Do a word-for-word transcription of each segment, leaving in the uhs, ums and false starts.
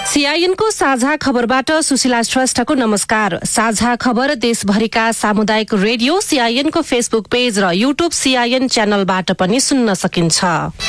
सीआईएनको साझा खबरबाट सुशीला श्रेष्ठको नमस्कार। साझा खबर देशभरिका सामुदायिक रेडियो सीआईएनको फेसबुक पेज र युट्युब सीआईएन च्यानलबाट पनि सुन्न सकिन्छ।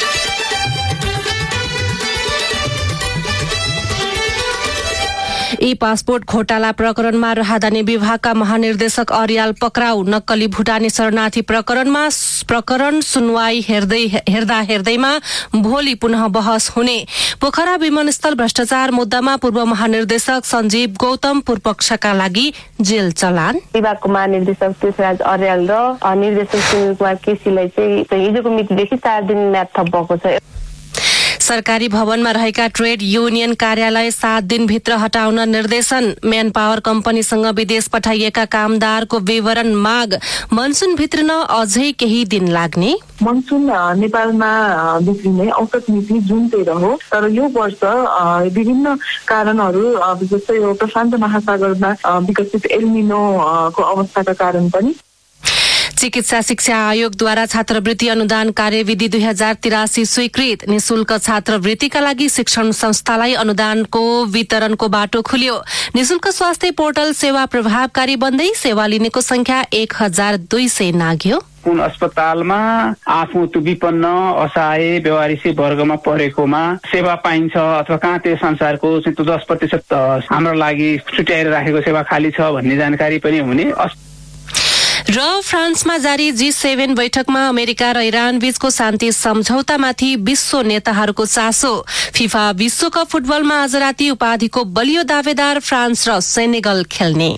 ई पासपोर्ट घोटाला प्रकरणमा राहदानी विभागका महानिर्देशक अर्याल पक्राउ। नक्कली भुटानी शरणार्थी प्रकरणमा प्रकरण सुनवाई हेर्दै हेर्दा हेर्दैमा भोलि पुनः बहस हुने। पोखरा विमानस्थल भ्रष्टाचार मुद्दामा पूर्व महानिर्देशक सञ्जीव गौतम पूर्वपक्षका लागि जेल चलान। विभागको महानिर्देशक तुषराज अर्याल र निर्देशक सुनिल कुमार केसीलाई चाहिँ हिजोको मितिदेखि चार दिन म्याद थप भएको छ। सरकारी भवनमा रहेका ट्रेड युनियन कार्यालय सात दिनभित्र हटाउन निर्देशन। म्यान पावर कम्पनीसँग विदेश पठाइएका कामदारको विवरण माग। मनसुन भित्रन अझै केही दिन लाग्ने। मनसुन नेपालमा बिग्रिने औसत मिति जुन तेह्र हो, तर यो वर्ष विभिन्न कारणहरू जस्तै यो प्रशान्त महासागरमा विकसित एल्निनोको अवस्थाका कारण पनि। चिकित्सा शिक्षा आयोगद्वारा छात्रवृत्ति अनुदान कार्यविधि दुई हजार तिरासी स्वीकृत। निशुल्क छात्रवृत्तिका लागि शिक्षण संस्थालाई अनुदानको वितरणको बाटो खुल्यो। निशुल्क स्वास्थ्य पोर्टल सेवा प्रभावकारी बन्दै सेवा लिनेको संख्या एक हजार दुई सय नाग्यो। कुन अस्पतालमा आफू त्यो विपन्न असहाय व्यवहारिक वर्गमा परेकोमा सेवा पाइन्छ अथवा कहाँ त्यो संसारको त्यो दस प्रतिशत हाम्रो लागि छुट्याएर राखेको सेवा खाली छ भन्ने जानकारी पनि हुने। र फ्रान्समा जारी जी सेभेन बैठकमा अमेरिका र इरान बीचको शान्ति सम्झौतामाथि विश्व नेताहरूको चासो। फिफा विश्वकप फुटबलमा आज राति उपाधिको बलियो दावेदार फ्रान्स र सेनेगल खेल्ने।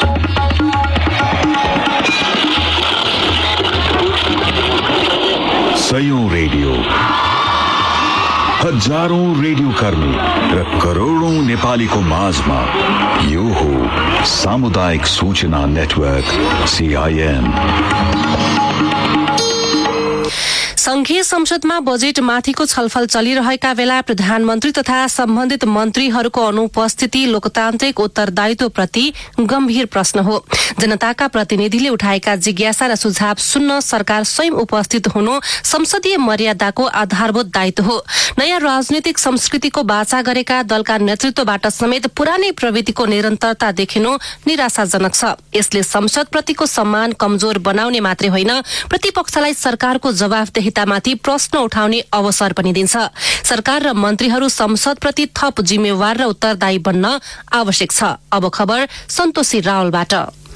सयौं रेडियो, हजारौं रेडियो कर्मी र करोडौं नेपालीको माझमा यो हो सामुदायिक सूचना नेटवर्क सीआईएन। संघीय संसदमा बजेट माथिको छलफल चलिरहेका बेला प्रधानमन्त्री तथा सम्बन्धित मन्त्रीहरूको अनुपस्थिति लोकतान्त्रिक उत्तरदायित्वप्रति गम्भीर प्रश्न हो। जनताका प्रतिनिधिले उठाएका जिज्ञासा र सुझाव सुन्न सरकार स्वयं उपस्थित हुनु संसदीय मर्यादाको आधारभूत दायित्व हो। नयाँ राजनीतिक संस्कृतिको बाचा गरेका दलका नेतृत्वबाट समेत पुरानै प्रवृत्तिको निरन्तरता देखिनु निराशाजनक छ। यसले संसदप्रतिको सम्मान कमजोर बनाउने मात्रै होइन, प्रतिपक्षलाई सरकारको जवाफदेही माथि प्रश्न उठाउने अवसर पनि दिन्छ। सरकार र मन्त्रीहरू संसदप्रति थप जिम्मेवार र उत्तरदायी बन्न आवश्यक छ। अब खबर सन्तोषी रावलबाट।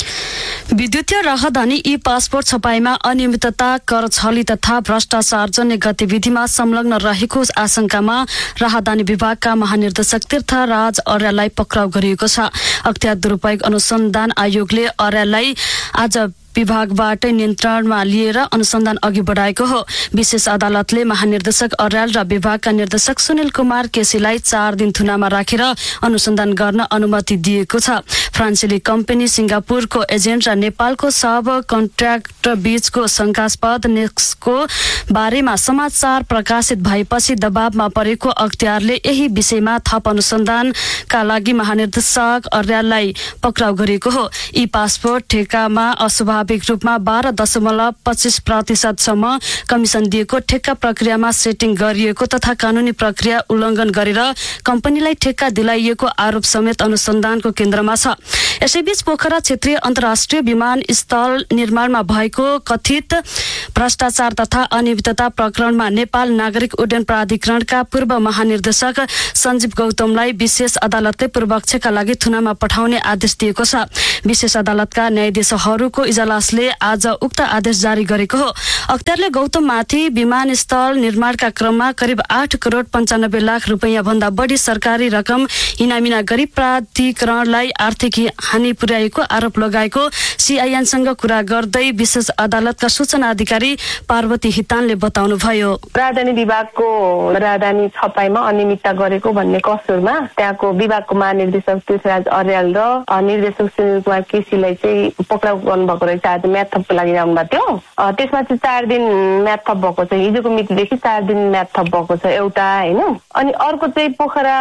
विद्युतीय राहदानी ई पासपोर्ट छपाईमा अनियमितता, कर छली तथा भ्रष्टाचार जन्य गतिविधिमा संलग्न रहेको आशंकामा राहदानी विभागका महानिर्देशक तीर्थराज अर्याललाई पक्राउ गरिएको छ। अख्तियार दुरूपयोग अनुसन्धान आयोगले अर्याललाई आज विभागबाट नियन्त्रणमा लिएर अनुसन्धान अघि बढाएको हो। विशेष अदालतले महानिर्देशक अर्याल र विभागका निर्देशक सुनिल कुमार केसीलाई चार दिन थुनामा राखेर अनुसन्धान गर्न अनुमति दिएको छ। फ्रान्सेली कम्पनी सिंगापुरको एजेन्ट र नेपालको सब कन्ट्र्याक्टर बीचको शंकास्पद नेक्सको बारेमा समाचार प्रकाशित भएपछि दबावमा परेको अख्तियारले यही विषयमा थप अनुसन्धानका लागि महानिर्देशक अर्याललाई पक्राउ गरेको हो। ई पासपोर्ट ठेक्कामा अस्वाभाविक रूपमा बाह्र दशमलव पच्चीस प्रतिशतसम्म कमिसन दिएको, ठेक्का प्रक्रियामा सेटिङ गरिएको तथा कानूनी प्रक्रिया उल्लङ्घन गरेर कम्पनीलाई ठेक्का दिलाइएको आरोप समेत अनुसन्धानको केन्द्रमा छ। यसैबीच पोखरा क्षेत्रीय अन्तर्राष्ट्रिय विमानस्थल निर्माणमा भएको कथित भ्रष्टाचार तथा अनियमितता प्रकरणमा नेपाल नागरिक उड्डयन प्राधिकरणका पूर्व महानिर्देशक सञ्जीव गौतमलाई विशेष अदालतले पूर्वपक्षका लागि थुनामा पठाउने आदेश दिएको छ। विशेष अदालतका न्यायाधीशहरूको इजलासले आज उक्त आदेश जारी गरेको हो। अख्तियारले गौतममाथि विमानस्थल निर्माणका क्रममा करिब आठ करोड पञ्चानब्बे लाख रुपियाँ भन्दा बढी सरकारी रकम इनामिना गरी प्राधिकरणलाई आर्थिक हानि पुर्याएको आरोप लगाएको सीआईएनसँग कुरा गर्दै विशेष अदालतका सूचना अधिकारी पार्वती हितानले बताउनुभयो। राजधानी विभागको राजधानी छपाईमा अनियमितता गरेको भन्ने कसुरमा त्यहाँको विभागको महानिर्देशक तुषराज अर्याल र निर्देशक सुनिल कुमार केसीलाई चाहिँ पक्राउ गर्नुभएको रहेछ। आज म्याद थपको लागि जानु भएको थियो। त्यसमा चाहिँ चार दिन म्याद थप भएको छ। हिजोको मितिदेखि चार दिन म्याद थप भएको छ एउटा, होइन। अनि अर्को चाहिँ पोखरा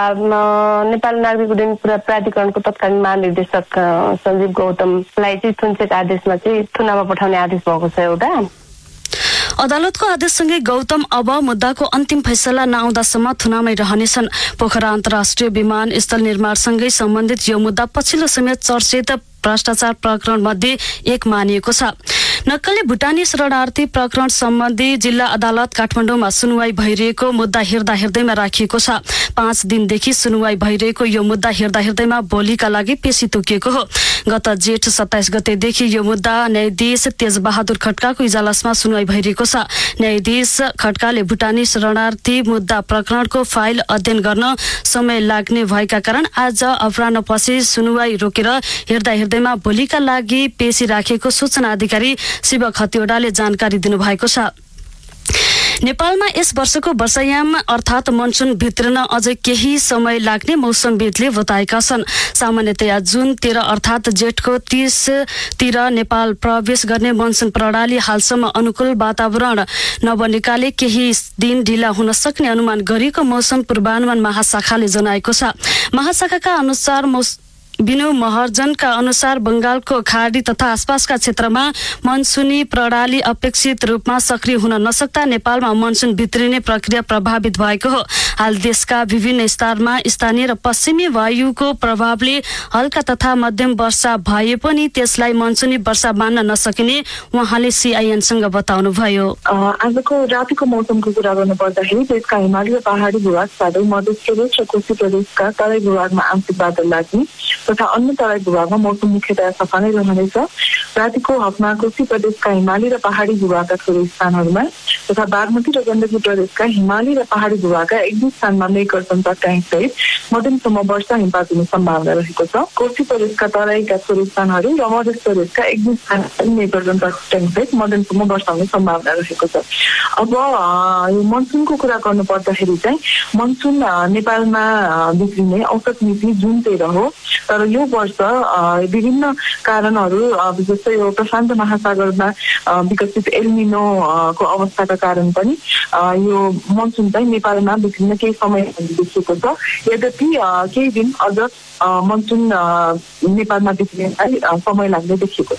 नेपाल नागरिक उड्डयन प्राधिकरणको तत्कालीन महानिर्देशक सञ्जीव गौतमलाई चाहिँ थुन्चेक आदेशमा चाहिँ थुनामा पठाउने आदेश भएको छ एउटा। अदालतको आदेशसँगै गौतम अब मुद्दाको अन्तिम फैसला नआउँदासम्म थुनामै रहनेछन्। पोखरा अन्तर्राष्ट्रिय विमानस्थल निर्माणसँगै सम्बन्धित यो मुद्दा पछिल्लो समय चर्चित भ्रष्टाचार प्रकरण मध्ये एक मानिएको छ। नक्कली भुटानी शरणार्थी प्रकरण सम्बन्धी जिल्ला अदालत काठमाडौँमा सुनवाई भइरहेको मुद्दा हेर्दा हेर्दैमा राखिएको छ। पाँच दिनदेखि सुनवाई भइरहेको यो मुद्दा हेर्दा हेर्दैमा भोलिका लागि पेशी तोकिएको हो। गत जेठ सत्ताइस गतेदेखि यो मुद्दा न्यायाधीश तेजबहादुर खड्काको इजलासमा सुनवाई भइरहेको छ। न्यायाधीश खड्काले भुटानी शरणार्थी मुद्दा प्रकरणको फाइल अध्ययन गर्न समय लाग्ने भएका कारण आज अपराह्नपछि सुनवाई रोकेर हेर्दा हेर्दैमा भोलिका लागि पेशी राखेको सूचना अधिकारी शिव खतिवड़ाले जानकारी दिनुभएको छ। नेपालमा यस वर्षको वर्षायाम अर्थात मनसुन भित्रन अझै केही समय लाग्ने मौसमविदले बताएका छन्। सामान्यतया जुन तेह्र अर्थात जेठको तीसतिर नेपाल प्रवेश गर्ने मनसुन प्रणाली हालसम्म अनुकूल वातावरण नबनेकाले केही दिन ढिला हुन सक्ने अनुमान गरिएको मौसम पूर्वानुमान महाशाखाले जनाएको छ। महाशाखाका अनुसार मौसम बिनु महर्जनका अनुसार बंगालको खाडी तथा आसपासका क्षेत्रमा मनसुनी प्रणाली अपेक्षित रूपमा सक्रिय हुन नसक्दा नेपालमा मनसुन भित्रिने प्रक्रिया प्रभावित भएको हो। हाल देशका विभिन्न स्तरमा स्थानीय र पश्चिमी वायुको प्रभावले हल्का तथा मध्यम वर्षा भए पनि त्यसलाई मनसुनी वर्षा मान्न नसकिने उहाँले सीआईएनसँग बताउनुभयो। आजको रातिको मौसमको कुरा गर्नु पर्दाखेरि देशका हिमाली र पहाडी भूभाग साथै मध्य प्रदेश र कोशी प्रदेशका तराई भूभागमा आंशिक बादल लाग्ने तथा अन्य तराई भूभागमा मौसम मुख्यतया सफा नै रहनेछ। रातिको हकमा कोशी प्रदेशका हिमाली र पहाडी भूभागका थोरै स्थानहरूमा तथा बागमती र गण्डकी प्रदेशका हिमाली र पहाडी भूभागका एक दुई स्थानमा मेघगर्जन सहित मध्यमसम्म वर्षा हिमपात हुने सम्भावना रहेको छ। कोशी प्रदेशका तराईका थोरै स्थानहरू र मध्य प्रदेशका एक दुई स्थानमा मेघगर्जन सहित मध्यमसम्म वर्षा हुने सम्भावना रहेको छ। अब यो मनसुनको कुरा गर्नु पर्दाखेरि चाहिँ मनसुन नेपालमा बिग्रिने औसत मिति जुन तेह्र हो, तर यो वर्ष विभिन्न कारणहरू जस्तै यो प्रशान्त महासागरमा विकसित एल्निनो को अवस्थाका कारण पनि यो मनसुन चाहिँ नेपालमा बिग्रिन केही समय देखिएको छ। यद्यपि केही दिन अझ मनसुन नेपालमा बिग्रिनलाई समय लाग्ने देखिएको छ।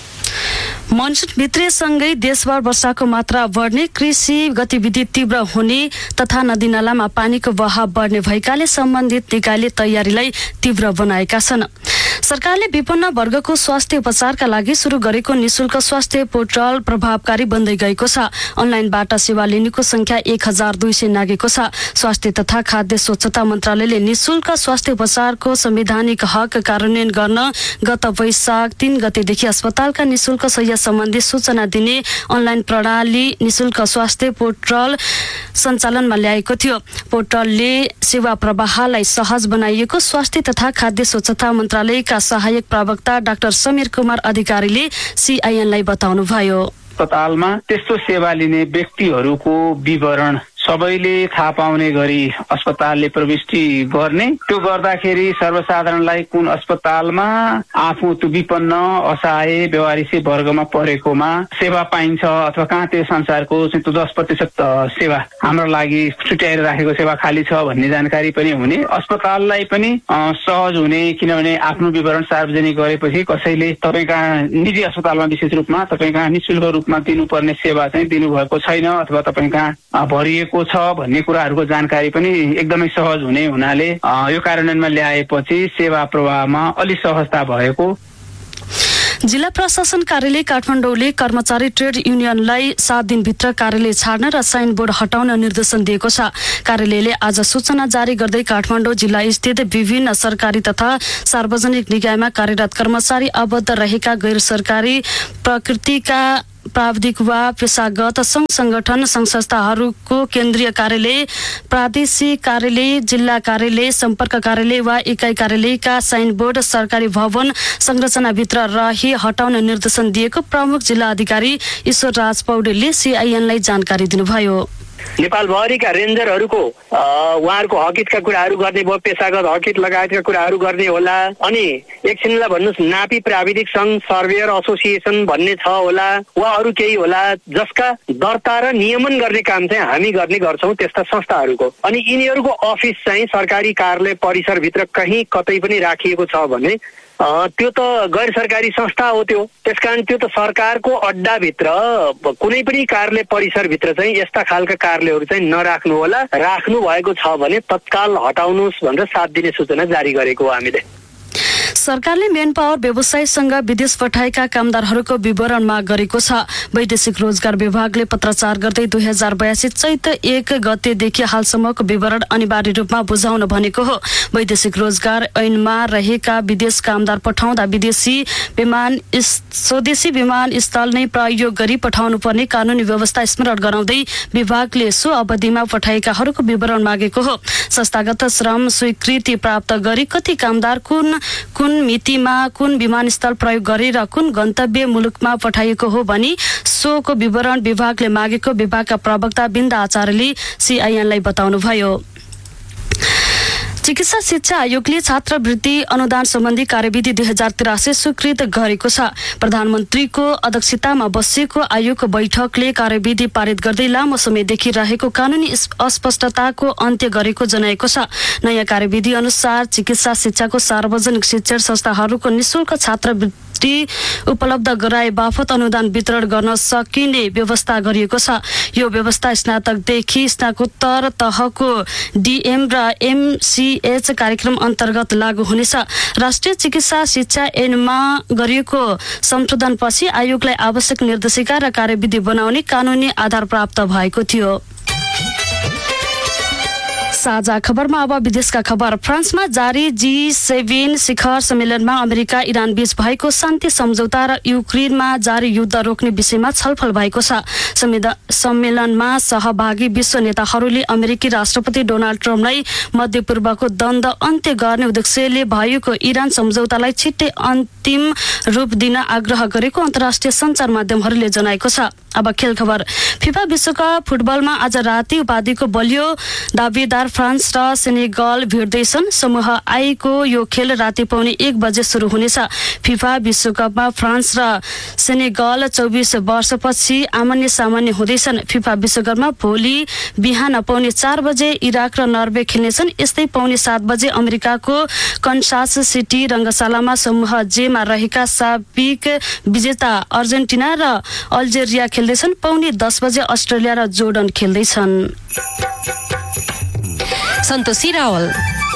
मनसुन भित्रेसँगै देशभर वर्षाको मात्रा बढ्ने, कृषि गतिविधि तीव्र हुने तथा नदीनालामा पानीको बहाव बढ्ने भएकाले सम्बन्धित निकायले तयारीलाई तीव्र बनाएका छन्। सरकारले विपन्न वर्गको स्वास्थ्य उपचारका लागि शुरू गरेको निशुल्क स्वास्थ्य पोर्टल प्रभावकारी बन्दै गएको छ। अनलाइनबाट सेवा लिनेको संख्या एक हजार दुई सय नागेको छ। स्वास्थ्य तथा खाद्य स्वच्छता मन्त्रालयले निशुल्क स्वास्थ्य उपचारको संवैधानिक हक कार्यान्वयन गर्न गत वैशाख तीन गतेदेखि अस्पतालका निशुल्क शय्या सम्बन्धी सूचना दिने अनलाइन प्रणाली निशुल्क स्वास्थ्य पोर्टल सञ्चालनमा ल्याएको थियो। पोर्टलले सेवा प्रवाहलाई सहज बनाइएको स्वास्थ्य तथा खाद्य स्वच्छता मन्त्रालयका सहायक प्रवक्ता डाक्टर समीर कुमार अधिकारीले सीआईएनलाई बताउनुभयो। अस्पतालमा त्यस्तो सेवा लिने व्यक्तिहरूको विवरण सबैले थाहा पाउने गरी अस्पतालले प्रविष्टि गर्ने, त्यो गर्दाखेरि सर्वसाधारणलाई कुन अस्पतालमा आफू त्यो विपन्न असहाय व्यवहारिसी वर्गमा परेकोमा सेवा पाइन्छ अथवा कहाँ त्यो संसारको त्यो दस प्रतिशत सेवा हाम्रो लागि छुट्याएर राखेको सेवा खाली छ भन्ने जानकारी पनि हुने, अस्पताललाई पनि सहज हुने। किनभने आफ्नो विवरण सार्वजनिक गरेपछि कसैले तपाईँका निजी अस्पतालमा विशेष रूपमा तपाईँका निःशुल्क रूपमा दिनुपर्ने सेवा चाहिँ दिनुभएको छैन अथवा तपाईँ कहाँ भरिएको छ भन्ने कुराहरूको जानकारी पनि एकदमै सहज हुने हुनाले यो कार्यान्वयनमा ल्याएपछि सेवा प्रवाहमा अलि सहजता भएको। जिल्ला प्रशासन कार्यालय काठमाडौँले कर्मचारी ट्रेड युनियनलाई सात दिनभित्र कार्यालय छाड्न र साइन बोर्ड हटाउन निर्देशन दिएको छ। कार्यालयले आज सूचना जारी गर्दै काठमाडौँ जिल्ला स्थित विभिन्न सरकारी तथा सार्वजनिक निकायमा कार्यरत कर्मचारी आबद्ध रहेका गैर सरकारी प्रकृतिका प्राविधिक वा पेशागत संघ संगठन संघ संस्थाहरूको केन्द्रीय कार्यालय, प्रादेशिक कार्यालय, जिल्ला कार्यालय, सम्पर्क कार्यालय वा इकाइ कार्यालयका साइन बोर्ड सरकारी भवन संरचनाभित्र रही हटाउन निर्देशन दिएको प्रमुख जिल्ला अधिकारी ईश्वर राज पौडेलले सीआईएनलाई जानकारी दिनुभयो। नेपालभरिका रेन्जरहरूको उहाँहरूको हकितका कुराहरू गर्ने भयो, पेशागत हकित लगायतका कुराहरू गर्ने होला। अनि एकछिनलाई भन्नुहोस् नापी प्राविधिक संघ सर्वेयर एसोसिएसन भन्ने छ होला वा अरू केही होला जसका दर्ता र नियमन गर्ने काम चाहिँ हामी गर्ने गर्छौँ त्यस्ता संस्थाहरूको। अनि यिनीहरूको अफिस चाहिँ सरकारी कार्यालय परिसरभित्र कहीँ कतै पनि राखिएको छ भने त्यो त गैर सरकारी संस्था हो त्यो। त्यसकारण त्यो त सरकारको अड्डाभित्र कुनै पनि कार्यालय परिसरभित्र चाहिँ यस्ता खालका कार्यालयहरू चाहिँ नराख्नु होला। राख्नु भएको छ भने तत्काल हटाउनुहोस् भनेर सात दिने सूचना जारी गरेको हो हामीले। सरकारले मेन पावर व्यवसायीसँग विदेश पठाएका कामदारहरूको विवरण माग गरेको छ। वैदेशिक रोजगार विभागले पत्राचार गर्दै दुई हजार बयासी चैत एक गतेदेखि हालसम्मको विवरण अनिवार्य रूपमा बुझाउन भनेको हो। वैदेशिक रोजगार ऐनमा रहेका विदेश कामदार पठाउँदा विदेशी विमान स्वदेशी विमानस्थल नै प्रयोग गरी पठाउनु पर्ने कानूनी व्यवस्था स्मरण गराउँदै विभागले सो अवधिमा पठाएकाहरूको विवरण मागेको हो। संस्थागत श्रम स्वीकृति प्राप्त गरी कति कामदार कुन कुन मितिमा कुन विमानस्थल प्रयोग गरेर कुन गन्तव्य मुलुकमा पठाइएको हो भनी सोको विवरण विभागले मागेको विभागका प्रवक्ता बिन्दा आचार्यले सीआईएनलाई बताउनुभयो। चिकित्सा शिक्षा आयोगले छात्रवृत्ति अनुदान सम्बन्धी कार्यविधि दुई हजार तिरासी स्वीकृत गरेको छ। प्रधानमन्त्रीको अध्यक्षतामा बसेको आयोगको बैठकले कार्यविधि पारित गर्दै लामो समयदेखि रहेको कानूनी अस्पष्टताको अन्त्य गरेको जनाएको छ। नयाँ कार्यविधि अनुसार चिकित्सा शिक्षाको सार्वजनिक शिक्षण संस्थाहरूको निशुल्क छात्रवृत्ति उपलब्ध गराए बापत अनुदान वितरण गर्न सकिने व्यवस्था गरिएको छ। यो व्यवस्था स्नातकदेखि स्नातकोत्तर तहको डीएम र एमसीएच कार्यक्रम अन्तर्गत लागू हुनेछ। राष्ट्रिय चिकित्सा शिक्षा ऐनमा गरिएको संशोधनपछि आयोगलाई आवश्यक निर्देशिका र कार्यविधि बनाउने कानूनी आधार प्राप्त भएको थियो। साझा खबरमा अब विदेशका खबर। फ्रान्समा जारी जी सेभेन शिखर सम्मेलनमा अमेरिका इरान बीच भएको शान्ति सम्झौता र युक्रेनमा जारी युद्ध रोक्ने विषयमा छलफल भएको छ। सम्मेलनमा सहभागी विश्व नेताहरूले अमेरिकी राष्ट्रपति डोनाल्ड ट्रम्पलाई मध्यपूर्वको द्वन्द अन्त्य गर्ने उद्देश्यले भएको इरान सम्झौतालाई छिट्टै अन्तिम रूप दिन आग्रह गरेको अन्तर्राष्ट्रिय सञ्चार माध्यमहरूले जनाएको छ। अब खेल खबर। फिफा विश्वकप फुटबलमा आज राति उपाधिको बलियो दावेदार फ्रान्स र सेनेगल भिड्दैछन्। समूह आई को यो खेल राति पाउने एक बजे शुरू हुनेछ। फिफा विश्वकपमा फ्रान्स र सेनेगल चौबिस वर्षपछि आमान्य सामान्य हुँदैछन्। फिफा विश्वकपमा भोलि बिहान पाउने चार बजे इराक र नर्वे खेल्नेछन्। यस्तै पाउने सात बजे अमेरिकाको कन्सास सिटी रङ्गशालामा समूह जेमा रहेका साबिक विजेता अर्जेन्टिना र अल्जेरिया खेल्दैछन्। पाउने दस बजे अस्ट्रेलिया र जोर्डन खेल्दैछन्। सन्तोषी रावल।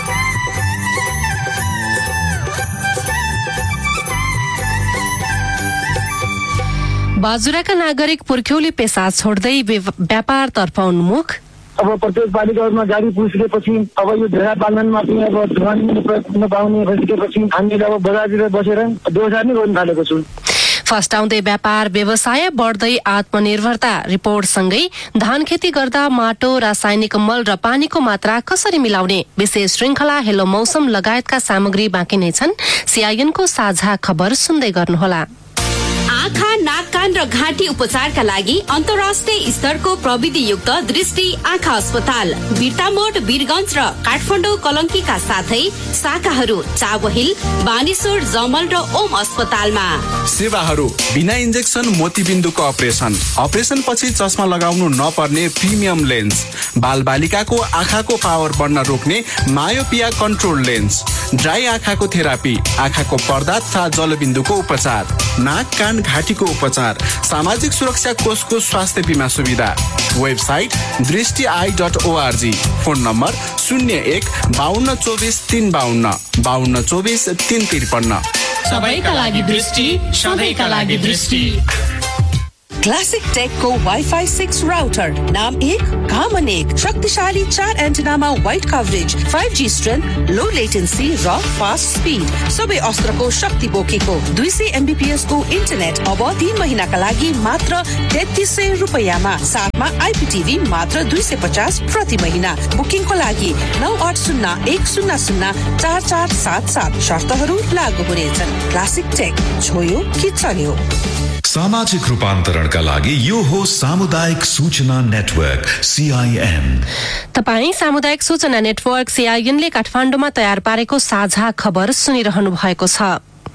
बाजुराका नागरिक पुर्ख्यौली पेसा छोड्दै व्यापारतर्फ उन्मुख। अब प्रत्येक पालिकामा गाडी पुगिसकेपछि अब यो भेडा पालनमा पनि अब धुवानी नपाउने भइसकेपछि हामीले अब बजारतिर बसेर व्यवसाय नै गर्न थालेको छु। फस्टाउँदै व्यापार व्यवसाय बढ्दै आत्मनिर्भरता रिपोर्टसँगै धान खेती गर्दा माटो रासायनिक मल र पानीको मात्रा कसरी मिलाउने विशेष श्रृंखला हेलो मौसम लगायतका सामग्री बाँकी नै छन्। सीआईएनको साझा खबर सुन्दै गर्नुहोला। आँखा नाक कान र घाँटी उपचारका लागि अन्तर्राष्ट्रिय स्तरको प्रविधियुक्त दृष्टि आँखा अस्पताल बिर्तामोड वीरगञ्ज र काठमाडौँ कलङ्कीका साथै शाखाहरू चावहिल बानेश्वर जमल र ओम अस्पतालमा। सेवाहरू बिना इन्जेक्सन मोतीबिन्दुको अपरेसन, अपरेसन पछि चस्मा लगाउनु नपर्ने प्रिमियम लेन्स, बाल बालिकाको आँखाको पावर बढ्न रोक्ने मायोपिया कन्ट्रोल लेन्स, ड्राई आँखाको थेरापी, आँखाको पर्दा तथा जलबिन्दुको उपचार, नाक कान घाँटीको उपचार, सामाजिक सुरक्षा कोषको स्वास्थ्य बिमा सुविधा। वेबसाइट दृष्टि I dot ORG. Phone number शून्य एक बाहन्न चौबिस तीन बाहन्न बाहन्न चौबिस तीन त्रिपन्न। सबैका लागि दृष्टि, सधैँका लागि दृष्टि। क्लासिक टेक को वाइफाई सिक्स राउटर नाम एक काम अनेक, शक्तिशाली चार एन्टेनामा wide coverage, five G strength, लो लेटेन्सी र फास्ट स्पिड, सबै अस्त्रको शक्ति बोकेको दुई सय एमबीपीएस को इन्टरनेट अब तीन महिनाका लागि मात्र तेत्तीस सय रुपियाँमा, साथमा आइपीटीभी मात्र दुई सय पचास प्रति महिना। बुकिङको लागि नौ आठ शून्य एक शून्य शून्य चार चार सात सात। शर्तहरू लागू हुनेछन्। क्लासिक टेक, छोयो कि चल्यो। सामाजिक रूपान्तरणका लागि यो हो सामुदायिक सूचना नेटवर्क सीआईएन। तपाई सामुदायिक सूचना नेटवर्क सीआईएनले काठमाडौँमा तयार पारेको साझा खबर सुनिरहनु भएको छ।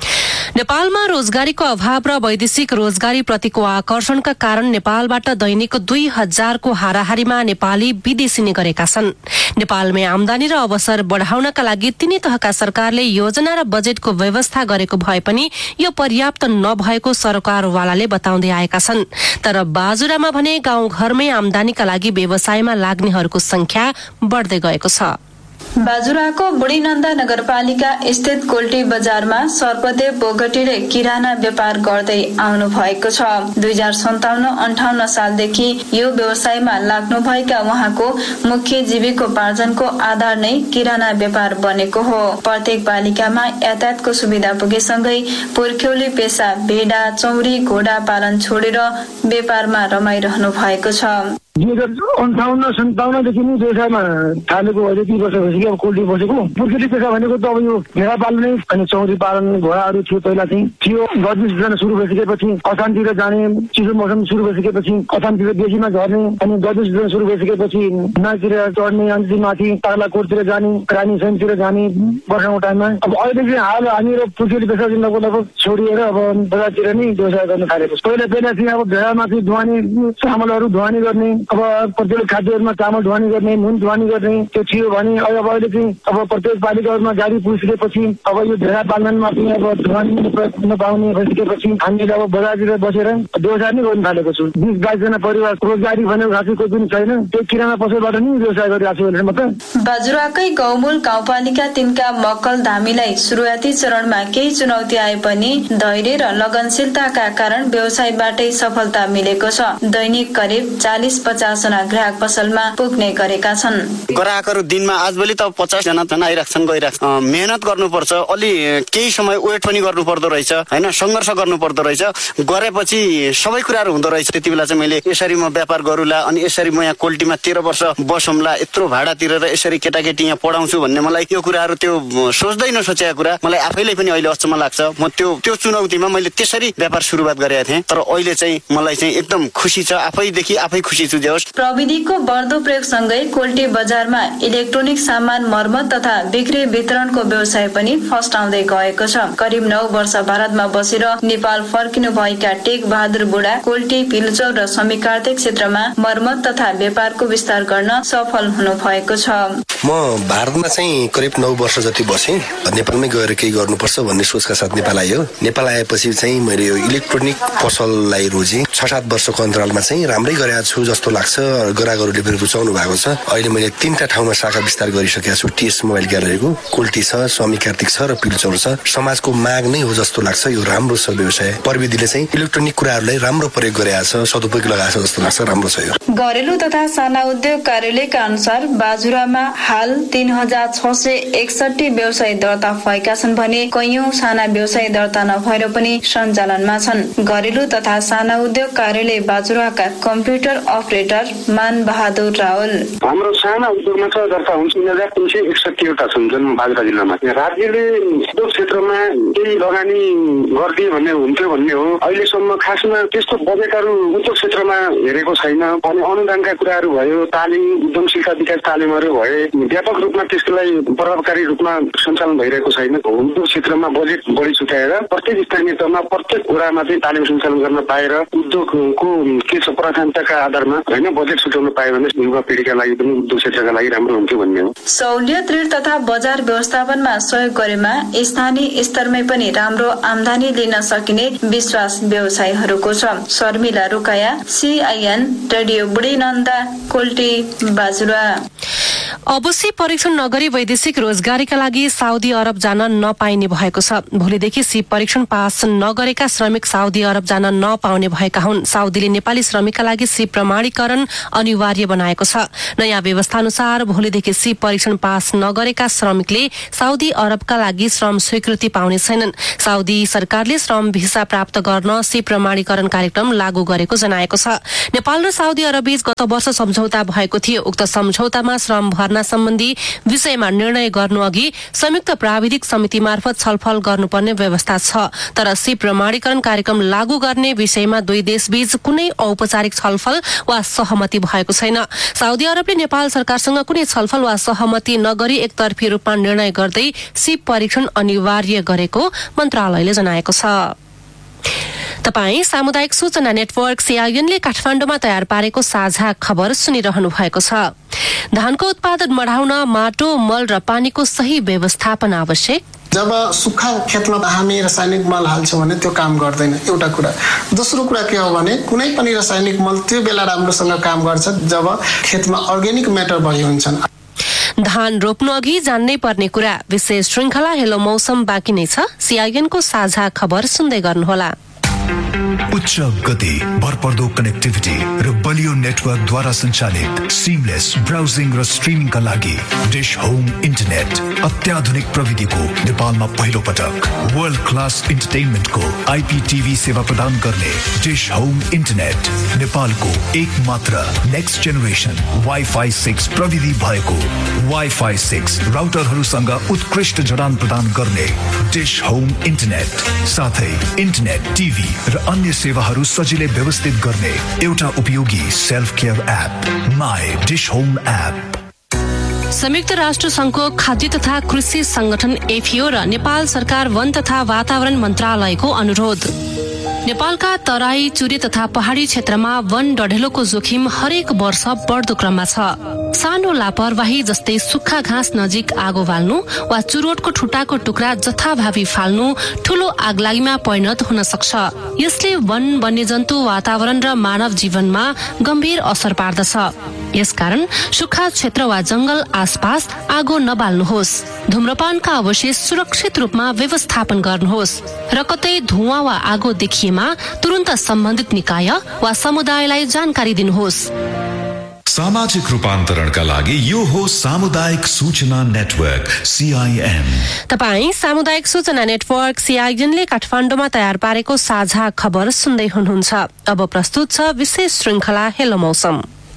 नेपालमा रोजगारीको अभाव र वैदेशिक रोजगारी प्रतिको आकर्षणका कारण नेपालबाट दैनिक दुई हजारको हाराहारीमा नेपाली विदेशिने गरेका छन्। नेपालमै आमदानी र अवसर बढ़ाउनका लागि तिनै तहका सरकारले योजना र बजेटको व्यवस्था गरेको भए पनि यो पर्याप्त नभएको सरकारवालाले बताउँदै आएका छन्। तर बाजुरामा भने गाउँघरमै आमदानीका लागि व्यवसायमा लाग्नेहरूको संख्या बढ़दै गएको छ। बाजुराको बुढीनन्दा नगरपालिका स्थित कोल्टी बजारमा सर्पदेव बोगटीले किराना व्यापार गर्दै आउनु भएको छ। दुई हजार सन्ताउन्न अन्ठाउन्न सालदेखि यो व्यवसायमा लाग्नुभएका उहाँको मुख्य जीविकोपार्जनको आधार नै किराना व्यापार बनेको हो। प्रत्येक पालिकामा यातायातको सुविधा पुगेसँगै पुर्ख्यौली पेसा भेडा चौरी घोडा पालन छोडेर व्यापारमा रमाइरहनु भएको छ। दुई हजार अन्ठाउन्न सन्ताउन्नदेखि नै व्यवसायमा थालेको अहिले दुई वर्ष भइसक्यो। अब कोल्टी बसेको पुर्खेली पेसा भनेको त अब यो भेडा पाल्ने अनि चौरी पालन घोडाहरू थियो पहिला चाहिँ थियो। गर्मी सिजन सुरु भइसकेपछि असानतिर जाने, चिसो मौसम सुरु भइसकेपछि असानतिर बेसीमा झर्ने, अनि गर्मी सिजन सुरु भइसकेपछि नाकतिर चढ्ने, अनि माथि तालाकोटतिर जाने, रानी सैनतिर जाने वर्षाको टाइममा। अब अहिले चाहिँ हाल हामीहरू पुर्खेली पेसा चाहिँ लगभग लगभग छोडिएर अब बजारतिर नै व्यवसाय गर्न थालेको। पहिला पहिला चाहिँ अब भेडामाथि ढुवानी चामलहरू ढुवानी गर्ने, अब प्रत्येक खाद्यहरूमा चामल ढुवानी गर्ने, नुन ढुवानी गर्ने त्यो थियो भने अब अहिले चाहिँ अब प्रत्येक पालिकाहरूमा गाडी पुगिसकेपछि अब यो भेडा पालनमा पनि अब ढुवानी नपाउने भइसकेपछि हामीले अब बजारतिर बसेर व्यवसाय नै गर्न थालेको छु। बिस बाइसजना परिवार रोजगारी भनेको खासै कोही पनि छैन, त्यो किराना पसलबाट नै व्यवसाय गरिरहेको छु म त। बाजुराकै गौमूल गाउँपालिका तिनका मक्कल धामीलाई सुरुवाती चरणमा केही चुनौती आए पनि धैर्य र लगनशीलताका कारण व्यवसायबाटै सफलता मिलेको छ। दैनिक करिब चालिस पचास जना ग्राहक पसलमा पुग्ने गरेका छन्। ग्राहकहरू दिनमा आजभोलि त पचास जना झन् आइरहेछन् गइरहेछन्। मेहनत गर्नुपर्छ, अलि केही समय वेट पनि गर्नु पर्दो रहेछ हैन, संघर्ष गर्नु पर्दो रहेछ। गरेपछि सबै कुराहरू हुँदो रहेछ। त्यति बेला चाहिँ मैले यसरी म व्यापार गरुला अनि यसरी म यहाँ कोल्टीमा तेह्र वर्ष बसौँला, यत्रो भाडा तिरेर यसरी केटाकेटी यहाँ पढाउँछु भन्ने मलाई यो कुराहरू त्यो सोच्दै नसोचेका कुरा मलाई आफैले पनि अहिले अचम्म लाग्छ। म त्यो त्यो चुनौतीमा मैले त्यसरी व्यापार सुरुवात गरेका थिएँ। तर अहिले चाहिँ मलाई चाहिँ एकदम खुसी छ, आफैदेखि आफै खुसी छु। प्रविधिको बढ्दो प्रयोगसँगै कोल्टी बजारमा इलेक्ट्रोनिक सामान मर्मत तथा बिक्री वितरणको व्यवसाय पनि फस्टाउँदै गएको छ। करिब नौ वर्ष भारतमा बसेर नेपाल फर्किनु भएका टेक बहादुर बुढा कोल्टी पिलचौर र समीकार्तिक क्षेत्रमा मर्मत तथा व्यापारको विस्तार गर्न सफल हुनु भएको छ। म भारतमा चाहिँ करिब नौ वर्ष जति बसेँ। नेपालमै गएर केही गर्नुपर्छ भन्ने सोचका साथ नेपाल आयो। नेपाल आएपछि चाहिँ मैले यो इलेक्ट्रोनिक पसललाई रोजेँ। छ सात वर्षको अन्तरालमा चाहिँ राम्रै गरेको छु जस्तो लाग्छ। ग्राहकहरूले पनि रुचाउनु भएको छ। अहिले मैले तीनटा ठाउँमा शाखा विस्तार गरिसकेको छु। टिएस मोबाइल ग्यालरीको कोल्टी छ, स्वामी कार्तिक छ र पिलचौर छ। समाजको माग नै हो जस्तो लाग्छ। यो राम्रो छ व्यवसाय। प्रविधिले चाहिँ इलेक्ट्रोनिक कुराहरूलाई राम्रो प्रयोग गरेको छ, सदुपयोग लगाएको छ जस्तो लाग्छ। राम्रो छ यो। घरेलु तथा साना उद्योग कार्यालयका अनुसार बाजुरामा हाल तीन हजार छ सय एकसठी व्यवसाय दर्ता भएका छन् भने कैयौं साना व्यवसाय दर्ता नभएर पनि सञ्चालनमा छन्। घरेलु तथा साना उद्योग कार्यालय बाजुराका कम्प्युटर अपरेटर मान बहादुर रावल हाम्रो साना उद्योगमा छ दर्ता हुन्छ तीन हजार तीन सय एकसठीवटा छन् जुन बाजुरा जिल्लामा। राज्यले उद्योग क्षेत्रमा केही लगानी गरिदिए भन्ने हुन्थ्यो भन्ने हो। अहिलेसम्म खासमा त्यस्तो बजेटहरू उद्योग क्षेत्रमा हेरेको छैन। अनि अनुदानका कुराहरू भयो, तालिम उद्यमशीलता विकास तालिमहरू भए व्यापक रूपमा त्यसलाई प्रभावकारी रूपमा सञ्चालन भइरहेको छैन। उद्योग क्षेत्रमा बजेट बढी छुट्याएर प्रत्येक स्थानीय तहमा प्रत्येक कुरामा चाहिँ तालिम सञ्चालन गर्न पाएर उद्योगको के छ प्राथमिकताका आधारमा होइन बजेट छुट्याउन पायो भने युवा पिँढीका लागि पनि उद्योग क्षेत्रका लागि राम्रो हुन्थ्यो भन्ने हो। सहुलियत ऋण तथा बजार व्यवस्थापनमा सहयोग गरेमा स्थानीय स्तरमै पनि राम्रो आमदानी लिन सकिने विश्वास व्यवसायीहरूको छ। शर्मिला रुकाया, सीआईएन रेडियो बुढीनन्दा, कोल्टी बाजुरा। अवश्य परीक्षण नगरी वैदेशिक रोजगारीका लागि साउदी अरब जान नपाइने भएको छ। भोलिदेखि सिप परीक्षण पास नगरेका श्रमिक साउदी अरब जान नपाउने भएका हुन्। साउदीले नेपाली श्रमिकका लागि सिप प्रमाणीकरण अनिवार्य बनाएको छ। नयाँ व्यवस्था अनुसार भोलिदेखि सिप परीक्षण पास नगरेका श्रमिकले साउदी अरबका लागि श्रम स्वीकृति पाउने छैनन्। साउदी सरकारले श्रम भिसा प्राप्त गर्न सिप प्रमाणीकरण कार्यक्रम लागू गरेको जनाएको छ। नेपाल र साउदी अरब बीच गत वर्ष सम्झौता भएको थियो। उक्त सम्झौतामा श्रम भर्न भर्ना सम्बन्धी विषयमा निर्णय गर्नु अघि संयुक्त प्राविधिक समिति मार्फत छलफल गर्नुपर्ने व्यवस्था छ। तर सिप प्रमाणीकरण कार्यक्रम लागू गर्ने विषयमा दुई देशबीच कुनै औपचारिक छलफल वा सहमति भएको छैन। साउदी अरबले नेपाल सरकारसँग कुनै छलफल वा सहमति नगरी एकतर्फी रूपमा निर्णय गर्दै सिप परीक्षण अनिवार्य गरेको मन्त्रालयले जनाएको छ। तपाई सामुदायिक सूचना नेटवर्क सीआईएनले काठमाडौँमा तयार पारेको साझा खबर सुनिरहनु भएको छ। धानको उत्पादन बढाउन माटो, मल र पानीको सही व्यवस्थापन आवश्यक। जब सुक्खा खेतमा हामी रासायनिक मल हाल्छौँ भने त्यो काम गर्दैन, एउटा कुरा। दोस्रो कुरा के हो भने कुनै पनि रासायनिक मल त्यो बेला राम्रोसँग काम गर्छ जब खेतमा अर्ग्यानिक म्याटर बढी हुन्छन्। धान रोप्नु अघि जान्नै पर्ने कुरा विशेष श्रृंखला हेलो मौसम बाँकी नै छ। सीआईएनको साझा खबर सुन्दै गर्नुहोला। उच्च गति, भरपर्दो कनेक्टिभिटी र बलियो नेटवर्कद्वारा सञ्चालित सिमलेस ब्राउजिङ र स्ट्रिमिङका लागि डिश होम इन्टरनेट अत्याधुनिक प्रविधिको नेपालमा पहिलो पटक वर्ल्ड क्लास इन्टरटेनमेन्टको आइपीटीभी सेवा प्रदान गर्ने डिश होम इन्टरनेट नेपालको एक मात्र नेक्स्ट जेनेरेसन वाइफाई सिक्स प्रविधि भएको वाइफाई सिक्स राउटरहरूसँग उत्कृष्ट जडान प्रदान गर्ने डिश होम इन्टरनेट साथै इन्टरनेट, टिभी र अन्य सेवाहरू सजिलै व्यवस्थित गर्ने एउटा उपयोगी self care app my dish home app. संयुक्त राष्ट्र संघको खाद्य तथा कृषि संगठन एफिओ र नेपाल सरकार वन तथा वातावरण मन्त्रालयको अनुरोध। नेपालका तराई, चुरे तथा पहाड़ी क्षेत्रमा वन डढेलोको जोखिम हरेक वर्ष बढ्दो क्रममा छ। सानो लापरवाही जस्तै सुक्खा घाँस नजिक आगो बाल्नु वा चुरोटको ठुटाको टुक्रा जथाभावी फाल्नु ठूलो आगलागीमा परिणत हुन सक्छ। यसले वन, वन्यजन्तु, वातावरण र मानव जीवनमा गम्भीर असर पार्दछ। यसकारण सुक्खा क्षेत्र वा जंगल आसपास आगो नबाल्नुहोस्। धूम्रपानका अवशेष सुरक्षित रूपमा व्यवस्थापन गर्नुहोस् र कतै धुवाँ वा आगो देखिएमा तुरन्त सम्बन्धित निकाय वा समुदायलाई जानकारी दिनुहोस्। सामाजिक रूपान्तरणका लागि यो हो सामुदायिक सूचना नेटवर्क सीआईएन। तपाई सामुदायिक सूचना नेटवर्क सीआईएनले काठमाडौँमा तयार पारेको साझा खबर सुन्दै हुनुहुन्छ। अब प्रस्तुत छ विशेष श्रृंखला हेलो मौसम।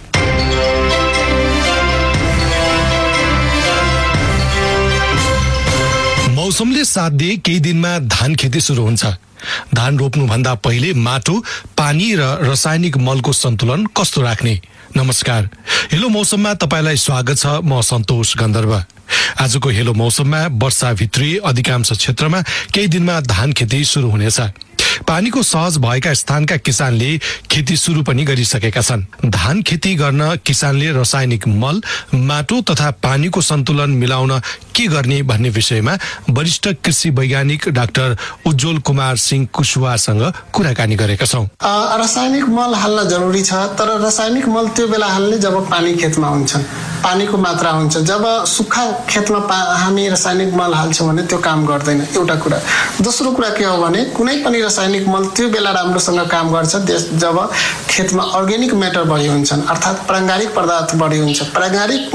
मौसमले साथ दिए केही दिनमा धान खेती सुरु हुन्छ। धान रोप्नु भन्दा पहिले माटो, पानी र रासायनिक मलको सन्तुलन कस्तो राख्ने? नमस्कार, हेलो मौसममा तपाईलाई स्वागत छ। म सन्तोष गन्धर्व। आजको हेलो मौसममा वर्षा भित्री अधिकांश क्षेत्रमा केही दिनमा धान खेती सुरु हुनेछ। पानीको सहज भएका स्थानका किसानले खेती सुरु पनि गरिसकेका छन्। धान खेती गर्न किसानले रासायनिक मल, माटो तथा पानीको सन्तुलन मिलाउन के गर्ने भन्ने विषयमा वरिष्ठ कृषि वैज्ञानिक डाक्टर उज्जवल कुमार सिंह कुशवाहासँग कुराकानी गरेका छौं। रासायनिक मल हाल्न जरुरी छ, तर रासायनिक मल त्यो बेला हाल्ने जब पानी खेतमा हुन्छन्, पानीको मात्रा हुन्छ। जब सुक्खा खेतमा हामी रासायनिक मल हाल्छौँ भने त्यो काम गर्दैन, एउटा कुरा। दोस्रो कुरा के हो भने कुनै पनि रासायनिक मल त्यो बेला राम्रोसँग काम गर्छ जब खेतमा अर्ग्यानिक म्याटर बढी हुन्छन्, अर्थात् प्राङ्गारिक पदार्थ बढी हुन्छ। प्राङ्गारिक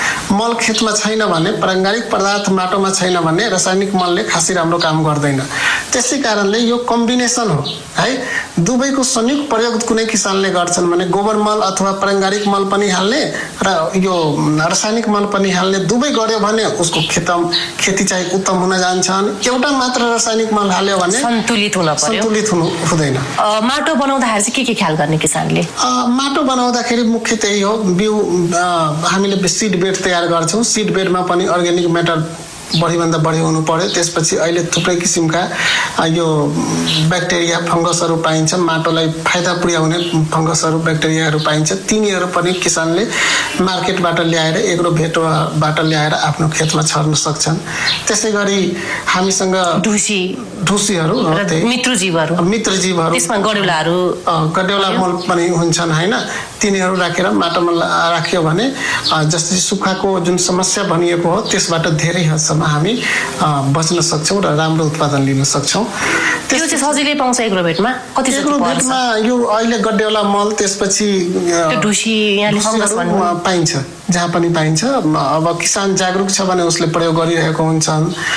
मल खेतमा छैन भने, प्राङ्गारिक पदार्थ माटोमा छैन भने रासायनिक मलले खासै राम्रो काम गर्दैन। त्यसै कारणले यो कम्बिनेसन हो है, दुवैको संयुक्त प्रयोग कुनै किसानले गर्छन् भने गोबर मल अथवा प्राङ्गारिक मल पनि हाल्ने र यो रासायनिक मल पनि हाल्ने, दुवै गर्यो भने उसको खेतम खेती चाहिँ उत्तम हुन जान्छन्। एउटा मात्र रासायनिक मल हाल्यो भने सन्तुलित हुन पर्यो, सन्तुलित हुनु हुँदैन। माटो बनाउँदाखेरि चाहिँ के के ख्याल गर्ने किसानले? माटो बनाउँदाखेरि मुख्य त्यही हो, बिउ हामीले सिड बेड तयार गर्छौँ। सिड बेडमा पनि अर्ग्यानिक म्याटर बढीभन्दा बढी हुनु पर्यो। त्यसपछि अहिले थुप्रै किसिमका यो ब्याक्टेरिया, फङ्गसहरू पाइन्छ, माटोलाई फाइदा पुर्याउने फङ्गसहरू, ब्याक्टेरियाहरू पाइन्छ। तिनीहरू पनि किसानले मार्केटबाट ल्याएर एग्रो भेटबाट ल्याएर आफ्नो खेतमा छर्न सक्छन्। त्यसै गरी हामीसँग ढुसी ढुसीहरू, मित्रजीवहरू मित्रजीवहरू त्यसमा गड्यौलाहरू गड्यौला मल पनि हुन्छन् हैन, तिनीहरू राखेर माटोमा राख्यो भने जस्तै सुक्खाको जुन समस्या भनिएको हो त्यसबाट धेरै हदसम्म हामी बच्न सक्छौँ र राम्रो उत्पादन लिन सक्छौँ। त्यो चाहिँ सजिलै पाउँछ एग्रोभेटमा? कति एग्रोभेटमा यो अहिले गड्यौला मल, त्यसपछि ढुसी पाइन्छ, जहाँ पनि पाइन्छ। अब किसान जागरुक छ भने उसले प्रयोग गरिरहेको हुन्छन्।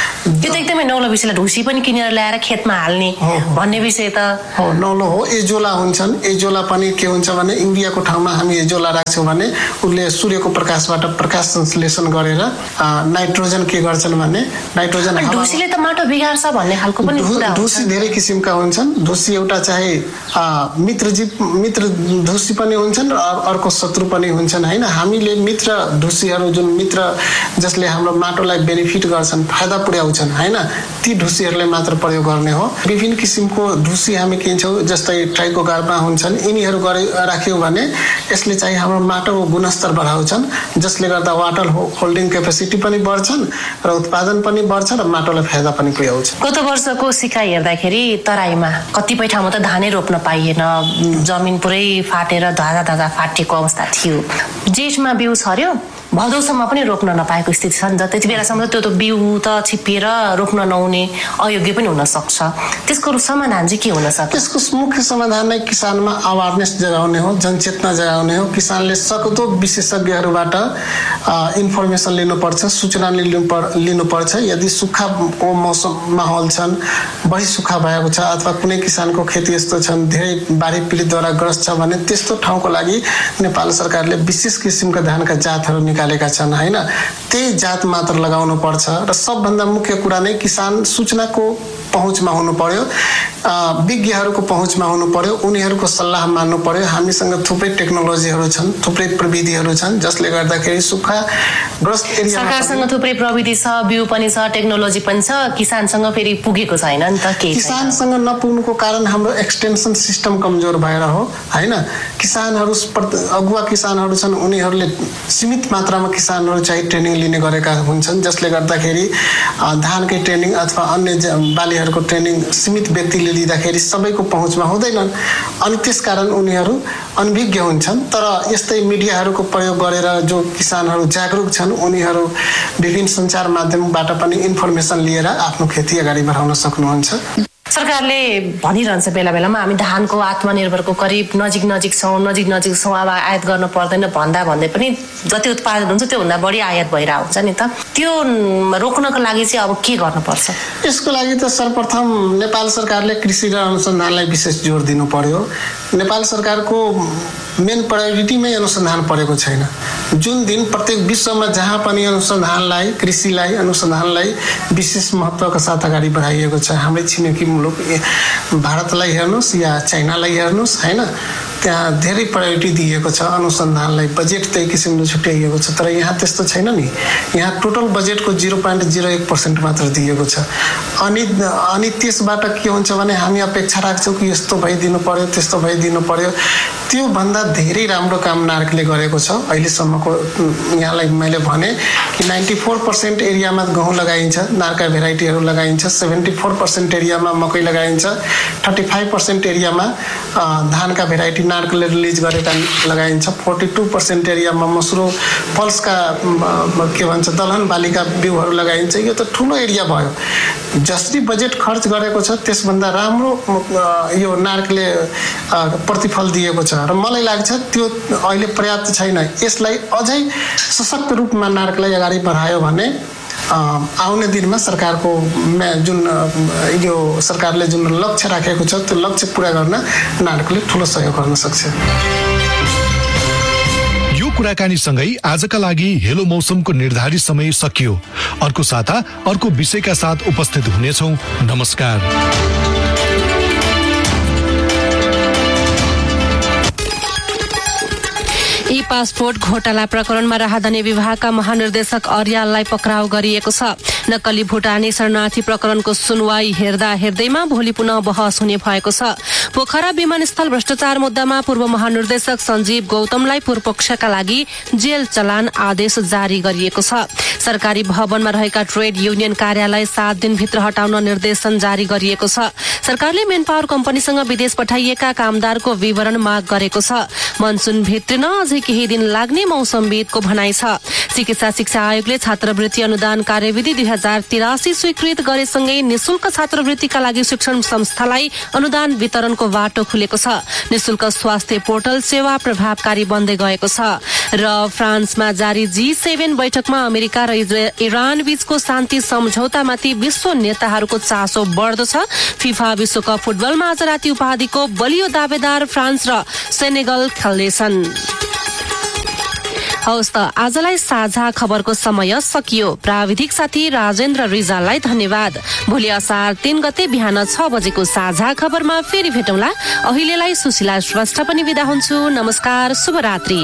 यो त एकदमै नौलो विषय, ढुसी पनि किनेर ल्याएर खेतमा हाल्ने भन्ने विषय त हो। नौलो हो। एजोला हुन्छन्, एजोला पनि के हुन्छ भने युरियाको ठाउँमा हामी एजोला राख्छौँ भने उसले सूर्यको प्रकाशबाट प्रकाश संश्लेषण गरेर नाइट्रोजन के गर्छन् भने नाइट्रोजन ढुसीले त माटो बिगार्छ भन्ने खालको पनि कुरा हुन्छ। ढुसी धेरै किसिमका हुन्छन्। ढुसी एउटा चाहे मित्रजीव मित्र ढुसी पनि हुन्छन् र अर्को शत्रु पनि हुन्छन् हैन। हामीले मित्र ढुसीहरू जुन मित्र जसले हाम्रो माटोलाई बेनिफिट गर्छन्, फाइदा पुर्याउँछन् हैन, ती ढुसीहरूले मात्र प्रयोग गर्ने हो। विभिन्न किसिमको ढुसी हामी किन्छौँ, जस्तै ट्राइकोगार्मा हुन्छन्। यिनीहरू गरे राख्यौँ भने यसले चाहिँ हाम्रो माटोको गुणस्तर बढाउँछन्, जसले गर्दा वाटर होल्डिङ क्यापेसिटी पनि बढ्छन् र उत्पादन पनि बढ्छ र माटोलाई फाइदा पनि पुर्याउँछ। गत वर्षको सिकाइ हेर्दाखेरि तराईमा कतिपय ठाउँमा त धानै रोप्न पाइएन, जमिन पुरै फाटेर धाजा धाजा फाटेको अवस्था थियो। जेठमा बिउ छर्यो, भदौसम्म पनि रोप्न नपाएको स्थिति छ नि त। त्यति बेलासम्म त्यो त बिउ त छिप्पिएर रोप्न नहुने, अयोग्य पनि हुन सक्छ। त्यसको समाधान चाहिँ के हुन सक्छ? त्यसको मुख्य समाधान नै किसानमा अवेरनेस जगाउने हो, जनचेतना जगाउने हो। किसानले सक्दो विशेषज्ञहरूबाट इन्फर्मेसन लिनुपर्छ, सूचना लिनुपर्छ। यदि सुक्खाको मौसम माहौल छन्, बढी सुक्खा भएको छ अथवा कुनै किसानको खेती यस्तो छन् धेरै बाढी पीडितद्वारा ग्रस्त छ भने त्यस्तो ठाउँको लागि नेपाल सरकारले विशेष किसिमका धानका जातहरू निकालेका छन् हैन। त्यही जात मात्र लगाउनु पर्छ र सबभन्दा मुख्य कुरा नै किसान सूचनाको पहुँचमा हुनु पर्यो, विज्ञहरूको पहुँचमा हुनु पर्यो, उनीहरूको सल्लाह मान्नु पर्यो। हामीसँग थुप्रै टेक्नोलोजीहरू छन्, थुप्रै प्रविधिहरू छन्, जसले गर्दाखेरि सुक्खा ग्रस्त एरिया सरकारसँग थुप्रै प्रविधि छ, बिउ पनि छ, टेक्नोलोजी पनि छ, किसानसँग फेरि पुगेको छैन नि त। के किसानसँग नपुग्नुको कारण हाम्रो एक्सटेन्सन सिस्टम कमजोर भएर हो हैन। किसानहरू अगुवा किसानहरू छन्, उनीहरूले सीमित मात्रामा किसानहरू चाहिँ ट्रेनिङ लिने गरेका हुन्छन्, जसले गर्दाखेरि धानकै ट्रेनिङ अथवा अन्य बालीहरूको ट्रेनिङ सीमित व्यक्तिले लिँदाखेरि सबैको पहुँचमा हुँदैनन् अनि त्यसकारण उनीहरू अनभिज्ञ हुन्छन्। तर यस्तै मिडियाहरूको प्रयोग गरेर जो किसानहरू जागरुक छन्, उनीहरू विभिन्न सञ्चार माध्यमबाट पनि इन्फर्मेसन लिएर आफ्नो खेती अगाडि बढाउन सक्नुहुन्छ। सरकारले भनिरहन्छ बेला बेलामा हामी धानको आत्मनिर्भरको करिब नजिक नजिक छौँ नजिक नजिक छौँ अब आयात गर्न पर्दैन भन्दा भन्दै पनि जति उत्पादन हुन्छ त्योभन्दा बढी आयात भइरहेको हुन्छ नि त। त्यो रोक्नको लागि चाहिँ अब के गर्नुपर्छ? यसको लागि त सर्वप्रथम नेपाल सरकारले कृषि र अनुसन्धानलाई विशेष जोड दिनु पर्यो। नेपाल सरकारको मेन प्रायोरिटीमै अनुसन्धान परेको छैन। जुन दिन प्रत्येक विश्वमा जहाँ पनि अनुसन्धानलाई, कृषिलाई, अनुसन्धानलाई विशेष महत्त्वका साथ अगाडि बढाइएको छ। हाम्रै छिमेकी मुलुक भारतलाई हेर्नुहोस् या चाइनालाई हेर्नुहोस् हैन, त्यहाँ धेरै प्रायोरिटी दिएको छ अनुसन्धानलाई, बजेट त्यही किसिमले छुट्याइएको छ। तर यहाँ त्यस्तो छैन नि। यहाँ टोटल बजेटको जिरो पोइन्ट जिरो एक पर्सेन्ट मात्र दिएको छ। अनि अनि त्यसबाट के हुन्छ भने हामी अपेक्षा राख्छौँ कि यस्तो भइदिनु पर्यो, त्यस्तो भइदिनु पर्यो। त्योभन्दा धेरै राम्रो काम नार्कले गरेको छ अहिलेसम्मको। यहाँलाई मैले भने कि नाइन्टी फोर पर्सेन्ट एरियामा गहुँ लगाइन्छ, नार्का भेराइटीहरू लगाइन्छ, सेभेन्टी फोर पर्सेन्ट एरियामा मकै लगाइन्छ, थर्टी फाइभ पर्सेन्ट एरियामा धानका भेराइटी नार्कले रिलिज गरेका लगाइन्छ, फोर्टी टू पर्सेन्ट एरियामा मसुरो पल्सका के भन्छ दलहन बालीका बिउहरू लगाइन्छ। यो त ठुलो एरिया भयो। जसरी बजेट खर्च गरेको छ त्यसभन्दा राम्रो यो नार्कले प्रतिफल दिएको छ र मलाई लाग्छ त्यो अहिले पर्याप्त छैन। यसलाई अझै सशक्त रूपमा नार्कलाई अगाडि बढायो भने आउने दिनमा सरकारको जुन यो सरकारले जुन लक्ष्य राखेको छ त्यो लक्ष्य पूरा गर्न नार्कले ठुलो सहयोग गर्न सक्छ। यो कुराकानी सँगै आजका लागि हेलो मौसमको निर्धारित समय सकियो। अर्को साता अर्को विषयका साथ उपस्थित हुनेछौँ। नमस्कार। ई पासपोर्ट घोटाला प्रकरणमा राहदानी विभागका महानिर्देशक अर्याललाई पक्राउ गरिएको छ। नक्कली भुटानी शरणार्थी प्रकरणको सुनवाई हेर्दा हेर्दैमा भोलि पुनः बहस हुने भएको छ। पोखरा विमानस्थल भ्रष्टाचार मुद्दामा पूर्व महानिर्देशक सञ्जीव गौतमलाई पूर्वपक्षका लागि जेल चलान आदेश जारी गरिएको छ। सरकारी भवनमा रहेका ट्रेड युनियन कार्यालय सात दिनभित्र हटाउन निर्देशन जारी गरिएको छ। सरकारले मेन पावर कम्पनीसँग विदेश पठाइएका कामदारको विवरण माग गरेको छ। मनसुन भित्रिन अझै केही दिन लाग्ने मौसमविदको भनाइ छ। चिकित्सा शिक्षा आयोगले छात्रवृत्ति अनुदान कार्यविधि दुई हजार तिरासी स्वीकृत गरेसँगै निशुल्क छात्रवृत्तिका लागि शिक्षण संस्थालाई अनुदान वितरणको बाटो खुलेको छ। निशुल्क स्वास्थ्य पोर्टल सेवा प्रभावकारी बन्दै गएको छ। र फ्रान्समा जारी जी सेभेन बैठकमा अमेरिका र इरान बीचको शान्ति सम्झौतामाथि विश्व नेताहरूको चासो बढ्दो छ। फिफा विश्वकप फुटबलमा आज राति उपाधिको बलियो दावेदार फ्रान्स र सेनेगल खेल्नेछन्। हवस् त आजलाई साझा खबरको समय सकियो। प्राविधिक साथी राजेन्द्र रिजाललाई धन्यवाद। भोलि असार तीन गते बिहान छ बजेको साझा खबरमा फेरि भेटौँला। अहिलेलाई सुशीला श्रेष्ठ पनि बिदा हुन्छु। नमस्कार, शुभरात्रि।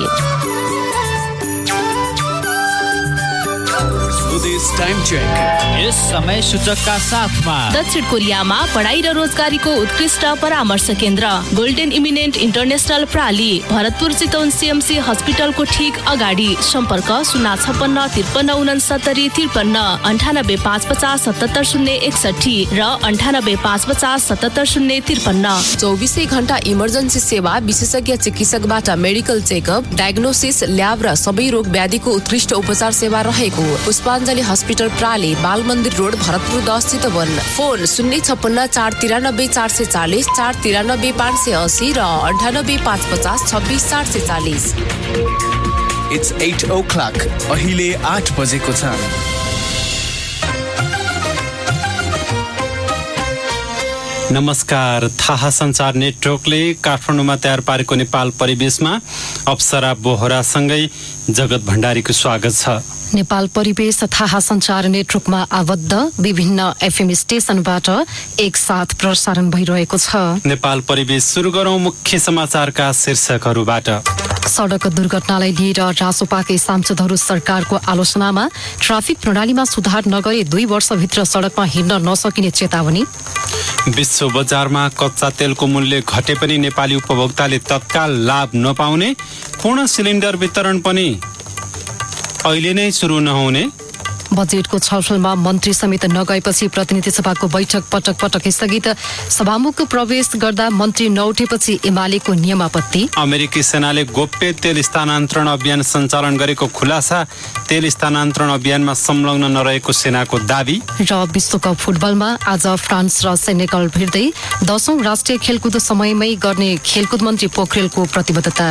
टाइम चेक यस समय सूचकका साथमा दक्षिण कोरियामा पढाइ र रोजगारीको उत्कृष्ट परामर्श केन्द्र golden eminent international प्राली, Bharatpur Chitwan CMC हस्पिटलको ठिक अगाडि। सम्पर्क शून्य छप्पन्न त्रिपन्न उनसत्तरी त्रिपन्न अन्ठानब्बे पाँच पचास सतहत्तर शून्य एकसठी र अन्ठानब्बे पाँच पचास सतहत्तर शून्य त्रिपन्न। चौबिसै घण्टा इमर्जेन्सी सेवा, विशेषज्ञ चिकित्सकबाट मेडिकल चेकअप, डायग्नोसिस, ल्याब र सबै रोग व्याधिको उत्कृष्ट उपचार सेवा रहेको पुष्पाञ्जली हस्पिटल प्राली, बाल मन्दिर रोड, भरतपुर दस चितवन। फोन शून्य छप्पन्न चार तिरानब्बे चार सय चालिस, चार तिरानब्बे पाँच सय असी र अन्ठानब्बे पाँच पचास छब्बिस चार सय चालिस। It's at oh clock. अहिले आठ बजेको छ। नमस्कार, थाहा संचार नेटवर्कले काठमाडौँमा तयार पारेको नेपाल परिवेशमा अप्सरा बोहरासँगै जगत भण्डारीको स्वागत छ। नेपाल परिवेश थाहा संचार नेटवर्कमा आबद्ध विभिन्न एफएम स्टेशनबाट एकसाथ प्रसारण भइरहेको छ। नेपाल परिवेश सुरु गरौं मुख्य समाचारका शीर्षकहरूबाट। सडक दुर्घटनालाई लिएर रासोपाकै सांसदहरू सरकारको आलोचनामा। ट्राफिक प्रणालीमा सुधार नगरे दुई वर्षभित्र सडकमा हिँड्न नसकिने चेतावनी। विश्व बजारमा कच्चा तेलको मूल्य घटे पनि नेपाली उपभोक्ताले तत्काल लाभ नपाउने। पूर्ण सिलिन्डर वितरण पनि अहिले नै सुरु नहुने। बजेटको छलफलमा मन्त्री समेत नगएपछि प्रतिनिधि सभाको बैठक पटक पटक स्थगित। सभामुखको प्रवेश गर्दा मन्त्री नउठेपछि एमालेको नियमापत्ति। अमेरिकी सेनाले गोप्य तेल स्थानान्तरण अभियान सञ्चालन गरेको खुलासा। तेल स्थानान्तरण अभियानमा संलग्न नरहेको सेनाको दावी। र विश्वकप फुटबलमा आज फ्रान्स र सेनेगल भिड्दै दशौं राष्ट्रिय खेलकुद समयमै गर्ने खेलकुद मन्त्री पोखरेलको प्रतिबद्धता।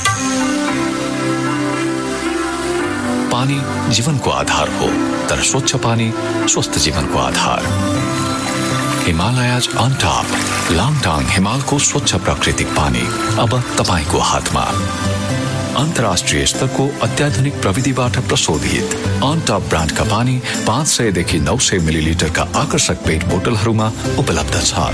पानी जीवनको आधार हो, तर स्वच्छ पानी स्वस्थ जीवनको आधार। हिमालयज अन टप लाङटाङ हिमालको स्वच्छ प्राकृतिक पानी अब तपाईको हातमा। अन्तर्राष्ट्रिय स्तरको अत्याधुनिक प्रविधिबाट प्रशोधित अन टप ब्रान्डका पानी पाँच सय देखि नौ सय मिलिलिटरका आकर्षक पेट बोतलहरूमा उपलब्ध छ।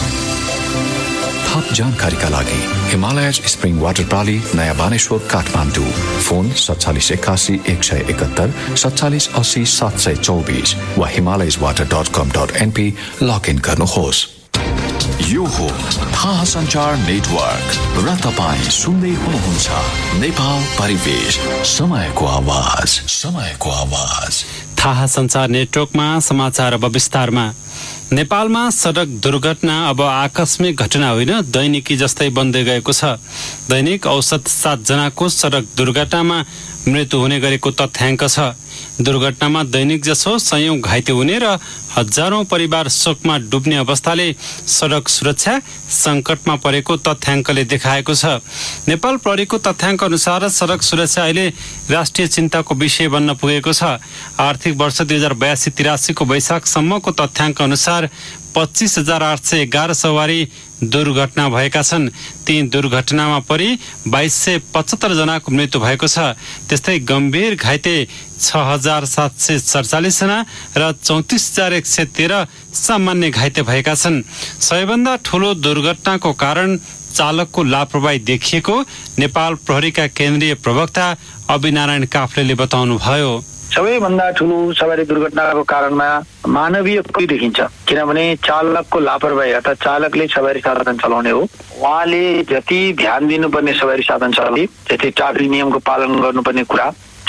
थप जानकारीका लागि हिमालयज स्प्रिङ वाटर प्राली, नयाँ बानेश्वर, काठमाडौँ। फोन सत्तालिस एकासी एक सय एकहत्तर सत्तालिस अस्सी सात सय चौबिस वा हिमालयज वाटर डट कम डट एनपी लगइन गर्नुहोस्। यो हो थाहा संचार नेटवर्क र तपाईँ सुन्दै हुनुहुन्छ नेपाल परिवेश, समयको आवाज, समयको आवाज। थाहा संचार नेटवर्कमा समाचार अब विस्तारमा। नेपालमा सडक दुर्घटना अब आकस्मिक घटना होइन, दैनिकी जस्तै बन्दै गएको छ। दैनिक औसत सात जनाको सडक दुर्घटनामा मृत्यु हुने गरेको तथ्याङ्क छ। दुर्घटनामा दैनिक जसो सयौं घाइते हुने र हजारौं परिवार शोकमा डुब्ने अवस्थाले सडक सुरक्षा संकटमा परेको तथ्याङ्कले देखाएको छ। नेपाल प्रहरीको तथ्याङ्क अनुसार सडक सुरक्षा अहिले राष्ट्रिय चिन्ताको विषय बन्न पुगेको छ। आर्थिक वर्ष दुई हजार बयासी तिरासीको वैशाखसम्मको तथ्याङ्क अनुसार पच्चीस हजार आठ सय एघार सवारी दुर्घटना भएका छन्। ती दुर्घटनामा परि बाइस सय पचहत्तर जनाको मृत्यु भएको छ। त्यस्तै गम्भीर घाइते छ हजार सात सय सडचालिस जना र चौतिस हजार एक सय तेह्र सामान्य घाइते भएका छन्। सबैभन्दा ठूलो दुर्घटनाको कारण चालकको लापरवाही देखिएको नेपाल प्रहरीका केन्द्रीय प्रवक्ता अभिनारायण काफ्लेले बताउनुभयो। सबैभन्दा ठुलो सवारी दुर्घटनाको कारणमा मानवीय कोही देखिन्छ, किनभने चालकको लापरवाही अर्थात् चालकले सवारी साधन चलाउने हो। उहाँले जति ध्यान दिनुपर्ने सवारी साधन चलाउने, जति ट्राफिक नियमको पालन गर्नुपर्ने कुरा,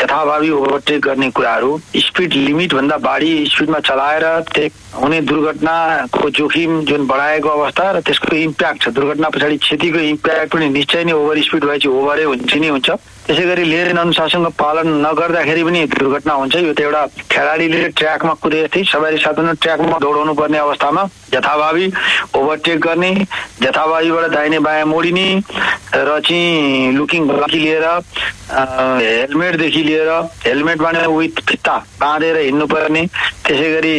यथाभावी ओभरटेक गर्ने कुराहरू, स्पिड लिमिट भन्दा बढी स्पिडमा चलाएर हुने दुर्घटनाको जोखिम जुन बढाएको अवस्था र त्यसको इम्प्याक्ट छ, दुर्घटना पछाडि क्षतिको इम्प्याक्ट पनि निश्चय नै ओभर स्पिड भएपछि ओभरै हुन्छ नै हुन्छ। त्यसै गरी लेन अनुशासनको पालन नगर्दाखेरि पनि दुर्घटना हुन्छ। यो त एउटा खेलाडीले ट्र्याकमा कुदे जस्तै सवारी साधन ट्र्याकमा दौडाउनु पर्ने अवस्थामा यथाभावी ओभरटेक गर्ने, यथाभावीबाट दाहिने बायाँ मोडिने र चाहिँ लुकिङ ग्लासदेखि लिएर हेलमेटदेखि लिएर हेलमेटमा विथ फित्ता बाँधेर हिँड्नुपर्ने, त्यसै गरी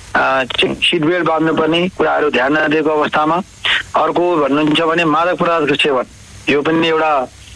सिट बेल्ट बाँध्नुपर्ने कुराहरू ध्यान नदिएको अवस्थामा। अर्को भन्नुहुन्छ भने मादक पदार्थको सेवन, यो पनि एउटा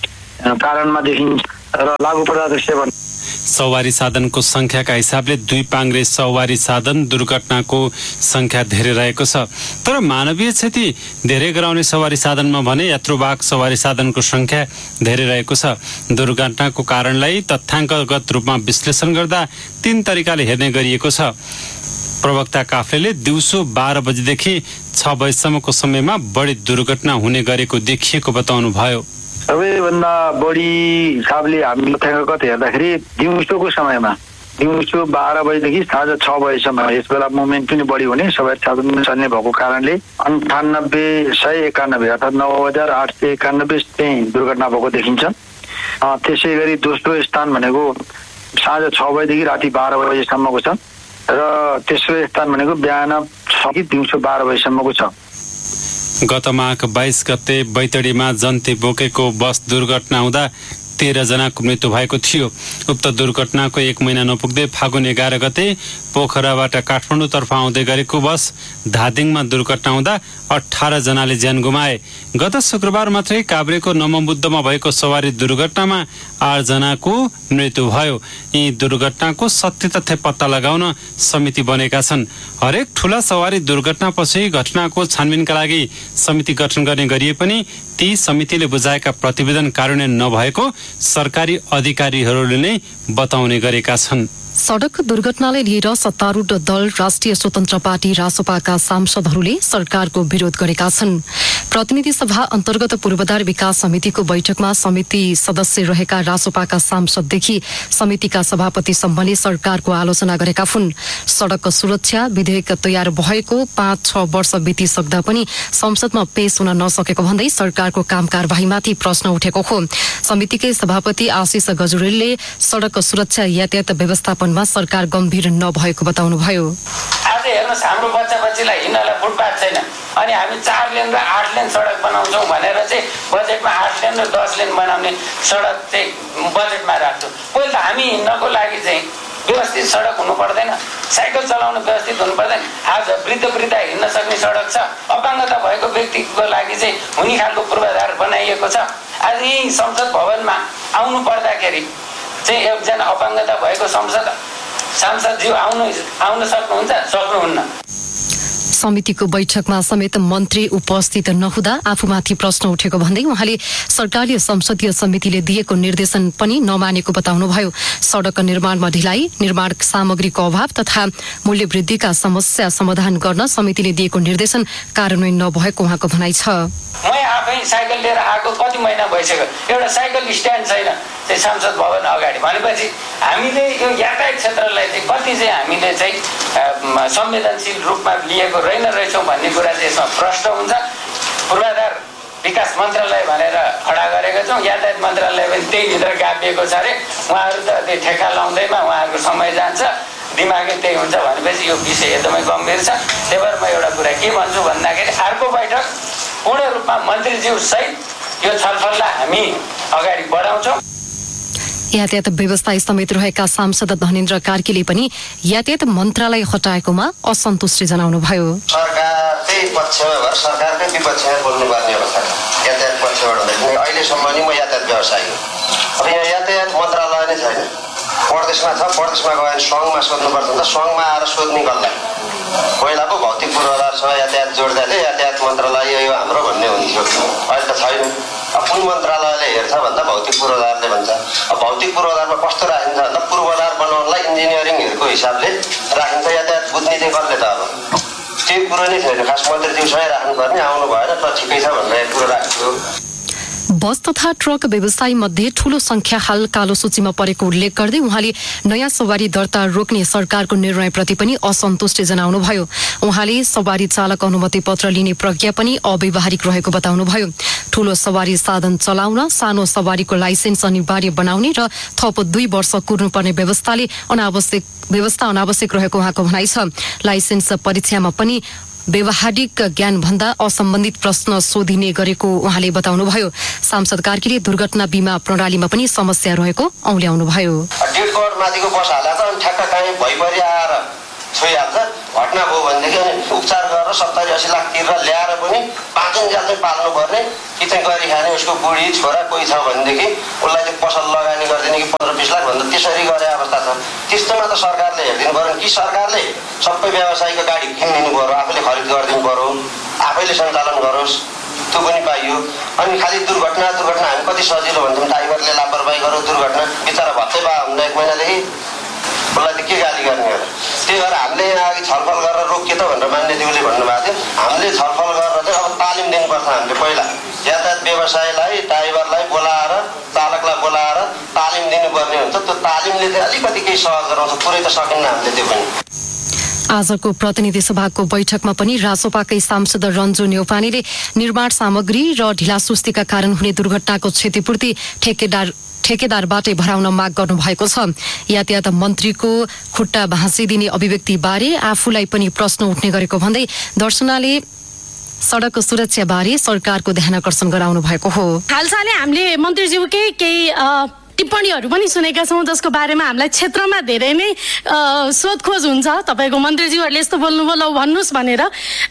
कारणमा देखिन्छ र लागु पदार्थको सेवन। सवारी साधनको संख्याका हिसाबले दुई पाङ्ग्रे सवारी साधन दुर्घटनाको संख्या धेरै रहेको छ। तर मानवीय क्षति धेरै गराउने सवारी साधनमा भने यात्रुवाहक सवारी साधनको संख्या धेरै रहेको छ। दुर्घटनाको कारणलाई तथ्याङ्कगत रूपमा विश्लेषण गर्दा तीन तरिकाले हेर्ने गरिएको छ। प्रवक्ता काफ्लेले दिउँसो बाह्र बजेदेखि छ बजेसम्मको समयमा बढी दुर्घटना हुने गरेको देखिएको बताउनु भयो। सबैभन्दा बढी हिसाबले हामी तथ्याङ्कगत हेर्दाखेरि दिउँसोको समयमा दिउँसो बाह्र बजेदेखि साँझ छ बजेसम्म यस बेला मुभमेन्ट पनि बढी हुने, सवारी साधन पनि चल्ने भएको कारणले अन्ठानब्बे सय एकानब्बे अर्थात् नौ हजार आठ सय एकानब्बे चाहिँ दुर्घटना भएको देखिन्छ। त्यसै गरी दोस्रो स्थान भनेको साँझ छ बजेदेखि राति बाह्र बजेसम्मको छ र तेस्रो स्थान भनेको बिहान छ कि दिउँसो बाह्र बजेसम्मको छ। गत माघ बाइस गते बैतडीमा जन्ती बोकेको बस दुर्घटना हुँदा तेह्र जनाको मृत्यु भएको थियो। उक्त दुर्घटनाको एक महिना नपुग्दै फागुन एघार गते पोखराबाट काठमाडौँतर्फ आउँदै गरेको बस धादिङमा दुर्घटना हुँदा अठार जनाले ज्यान गुमाए। गत शुक्रबार मात्रै काभ्रेको नमबुद्धमा भएको सवारी दुर्घटनामा आठ जनाको मृत्यु भयो। यी दुर्घटनाको सत्य तथ्य पत्ता लगाउन समिति बनेका छन्। हरेक ठूला सवारी दुर्घटनापछि घटनाको छानबिनका लागि समिति गठन गर्ने गरिए पनि ती समितिले बुझाएका प्रतिवेदन कार्यान्वयन नभएको सरकारी अधिकारीहरूले नै बताउने गरेका छन्। सड़क दुर्घटनालाई लिएर सत्तारूढ़ दल राष्ट्रिय स्वतन्त्र पार्टी रासोपाका सांसदहरूले सरकारको विरोध गरेका छन्। प्रतिनिधि सभा अन्तर्गत पूर्वाधार विकास समितिको बैठकमा समिति सदस्य रहेका रासोपाका सांसददेखि समितिका सभापतिसम्मले सरकारको आलोचना गरेका हुन्। सड़क सुरक्षा विधेयक तयार भएको पाँच छ वर्ष बितिसक्दा पनि संसदमा पेश हुन नसकेको भन्दै सरकारको काम कारबाहीमाथि प्रश्न उठेको हो। समितिकै सभापति आशिष गजुरेलले सड़क सुरक्षा यातायात व्यवस्थापनमा सरकार गम्भीर नभएको बताउनुभयो। आज हेर्नुहोस्, हाम्रो बच्चा बच्चीलाई हिँड्नलाई फुटपाथ छैन अनि हामी चार लेन र आठ लेन सडक बनाउँछौँ भनेर चाहिँ बजेटमा आठ लेन र दस लेन बनाउने सडक चाहिँ बजेटमा राख्छौँ। पहिला त हामी हिँड्नको लागि चाहिँ व्यवस्थित सडक हुनु पर्दैन, साइकल चलाउन व्यवस्थित हुनु पर्दैन। आज वृद्ध वृद्ध हिँड्न सक्ने सडक छ, अपाङ्गता भएको व्यक्तिको लागि चाहिँ हुने खालको पूर्वाधार बनाइएको छ। आज यही संसद भवनमा आउनु पर्दाखेरि चाहिँ एकजना अपाङ्गता भएको संसद सांसदज्यू आउनु आउन सक्नुहुन्छ सक्नुहुन्न। समितिको बैठकमा समेत मन्त्री उपस्थित नहुँदा आफूमाथि प्रश्न उठेको भन्दै उहाँले सरकारले संसदीय समितिले दिएको निर्देशन पनि नमानेको बताउनुभयो। सड़क निर्माणमा ढिलाइ, निर्माण सामग्रीको अभाव तथा मूल्य वृद्धिका समस्या समाधान गर्न समितिले दिएको निर्देशन कार्यान्वयन नभएको उहाँको भनाइ छ। म आफै साइकल लिएर आएको कति महिना भइसक्यो, एउटा साइकल स्ट्यान्ड छैन चाहिँ संसद भवन अगाडि। भनेपछि हामीले यो यातायात क्षेत्रलाई चाहिँ कति चाहिँ हामीले चाहिँ संवेदनशील रूपमा लिएको रहेन रहेछौँ भन्ने कुरा चाहिँ यसमा प्रश्न हुन्छ। पूर्वाधार विकास मन्त्रालय भनेर खडा गरेका छौँ, यातायात मन्त्रालय पनि त्यहीभित्र गाभिएको छ अरे। उहाँहरू त त्यो ठेक्का लाउँदैमा उहाँहरूको समय जान्छ, दिमागै त्यही हुन्छ भनेपछि यो विषय एकदमै गम्भीर छ। त्यही भएर म एउटा कुरा के भन्छु भन्दाखेरि अर्को बैठक पूर्ण रूपमा मन्त्रीज्यू सहित यो छलफललाई हामी अगाडि बढाउँछौँ। यातायात व्यवस्था समेत रहेका सांसद धनेन्द्र कार्कीले पनि यातायात मन्त्रालय हटाएकोमा असन्तुष्टि जनाउनुभयो। सरकारकै पक्षमा भएर सरकारकै विपक्षमा बोल्नुपर्ने अवस्था छ। यातायात पक्षबाट हुँदैन। अहिलेसम्म नि म यातायात व्यवसायी हो। अब यहाँ यातायात मन्त्रालय नै छैन, प्रदेशमा छ। प्रदेशमा गएर सङ्घमा सोध्नुपर्छ नि त, सङ्घमा आएर सोध्ने कसलाई? पहिला पो भौतिक पूर्वाधार छ यातायात जोड्दा चाहिँ यातायात मन्त्रालय यो हाम्रो भन्ने हुन्थ्यो, अहिले त छैन। अब कुन मन्त्रालयले हेर्छ भन्दा भौतिक पूर्वाधारले भन्छ। अब भौतिक पूर्वाधारमा कस्तो राखिन्छ भन्दा पूर्वाधार बनाउनलाई इन्जिनियरिङहरूको हिसाबले राखिन्छ। यातायात बुझ्ने चाहिँ कसले त? अब त्यो कुरो नै छैन। खास मन्त्रीज्यूसँगै राख्नुपर्ने, आउनु भएन त ठिकै छ भनेर कुरो राख्छु। बस तथा ट्रक व्यवसायी मध्ये ठूलो संख्या हाल कालो सूचीमा परेको उल्लेख गर्दै उहाँले नयाँ सवारी दर्ता रोक्ने सरकारको निर्णयप्रति पनि असन्तुष्टि जनाउनुभयो। उहाँले सवारी चालक अनुमति पत्र लिने प्रक्रिया पनि अव्यावहारिक रहेको बताउनुभयो। ठूलो सवारी साधन चलाउन सानो सवारीको लाइसेन्स अनिवार्य बनाउने र थप दुई वर्ष कुर्नुपर्ने व्यवस्थाले अनावश्यक व्यवस्था अनावश्यक रहेको उहाँको भनाइ छ। लाइसेन्स परीक्षामा पनि व्यवहारिक ज्ञान भन्दा असम्बन्धित प्रश्न सोधिने गरेको उहाँले बताउनुभयो। सांसद कार्कीले दुर्घटना बीमा प्रणालीमा पनि समस्या रहेको औल्याउनुभयो। डेढ करोड माथिको बस हाल्दा त ठ्याक्क काहीँ भइपरि आएर छोइहाल्छ। घटना भयो भनेदेखि उपचार गरेर सत्तरी अस्सी लाख तिरेर ल्याएर पनि पाँचौँजाल चाहिँ पाल्नुपर्ने कि चाहिँ गरी खाने उसको बुढी छोरा कोही छ भनेदेखि उसलाई चाहिँ पसल लगानी गरिदिने कि पन्ध्र बिस लाख भन्दा त्यसरी गरे अवस्था छ। त्यस्तोमा त सरकारले हेरिदिनु पर्यो कि सरकारले सबै व्यवसायीको गाडी किनिदिनु पर्यो, आफूले खरिद गरिदिनु पर्यो, आफैले सञ्चालन गरोस्, त्यो पनि पाइयो। अनि खालि दुर्घटना दुर्घटना हामी कति सजिलो भन्छौँ, ड्राइभरले लापरवाही गऱ्यो दुर्घटना बिचरा भत्तै भए हुँदा एक महिनादेखि उसलाई त के गाली गर्ने हो। त्यही भएर हामीले यहाँ अघि छलफल गरेर रोकियो त भनेर मान्यज्यूले भन्नुभएको थियो। हामीले छलफल गरेर चाहिँ अब तालिम दिनुपर्छ। हामीले पहिला यातायात व्यवसायलाई ड्राइभरलाई बोलाएर चालकलाई बोलाएर तालिम दिनुपर्ने हुन्छ। त्यो तालिमले चाहिँ अलिकति केही सहज गराउँछ, पुरै त सकिन्न हामीले त्यो पनि। आजको प्रतिनिधि सभाको बैठकमा पनि रासोपाकै सांसद रन्जु न्यौपानेले निर्माण सामग्री र ढिलासुस्तीका कारण हुने दुर्घटनाको क्षतिपूर्ति ठेकेदार ठेकेदारबाटै भराउन माग गर्नुभएको छ। यातायात मन्त्रीको खुट्टा भाँचिदिने अभिव्यक्ति बारे आफूलाई पनि प्रश्न उठ्ने गरेको भन्दै दर्शनाले सड़क सुरक्षा बारे सरकारको ध्यानकर्षण गराउनु भएको हो। हालसालै हामीले मन्त्रीज्यूकै केही टिप्पणीहरू पनि सुनेका छौँ जसको बारेमा हामीलाई क्षेत्रमा धेरै नै सोधखोज हुन्छ। तपाईँको मन्त्रीज्यूहरूले यस्तो बोल्नुभयो ल भन्नुहोस् भनेर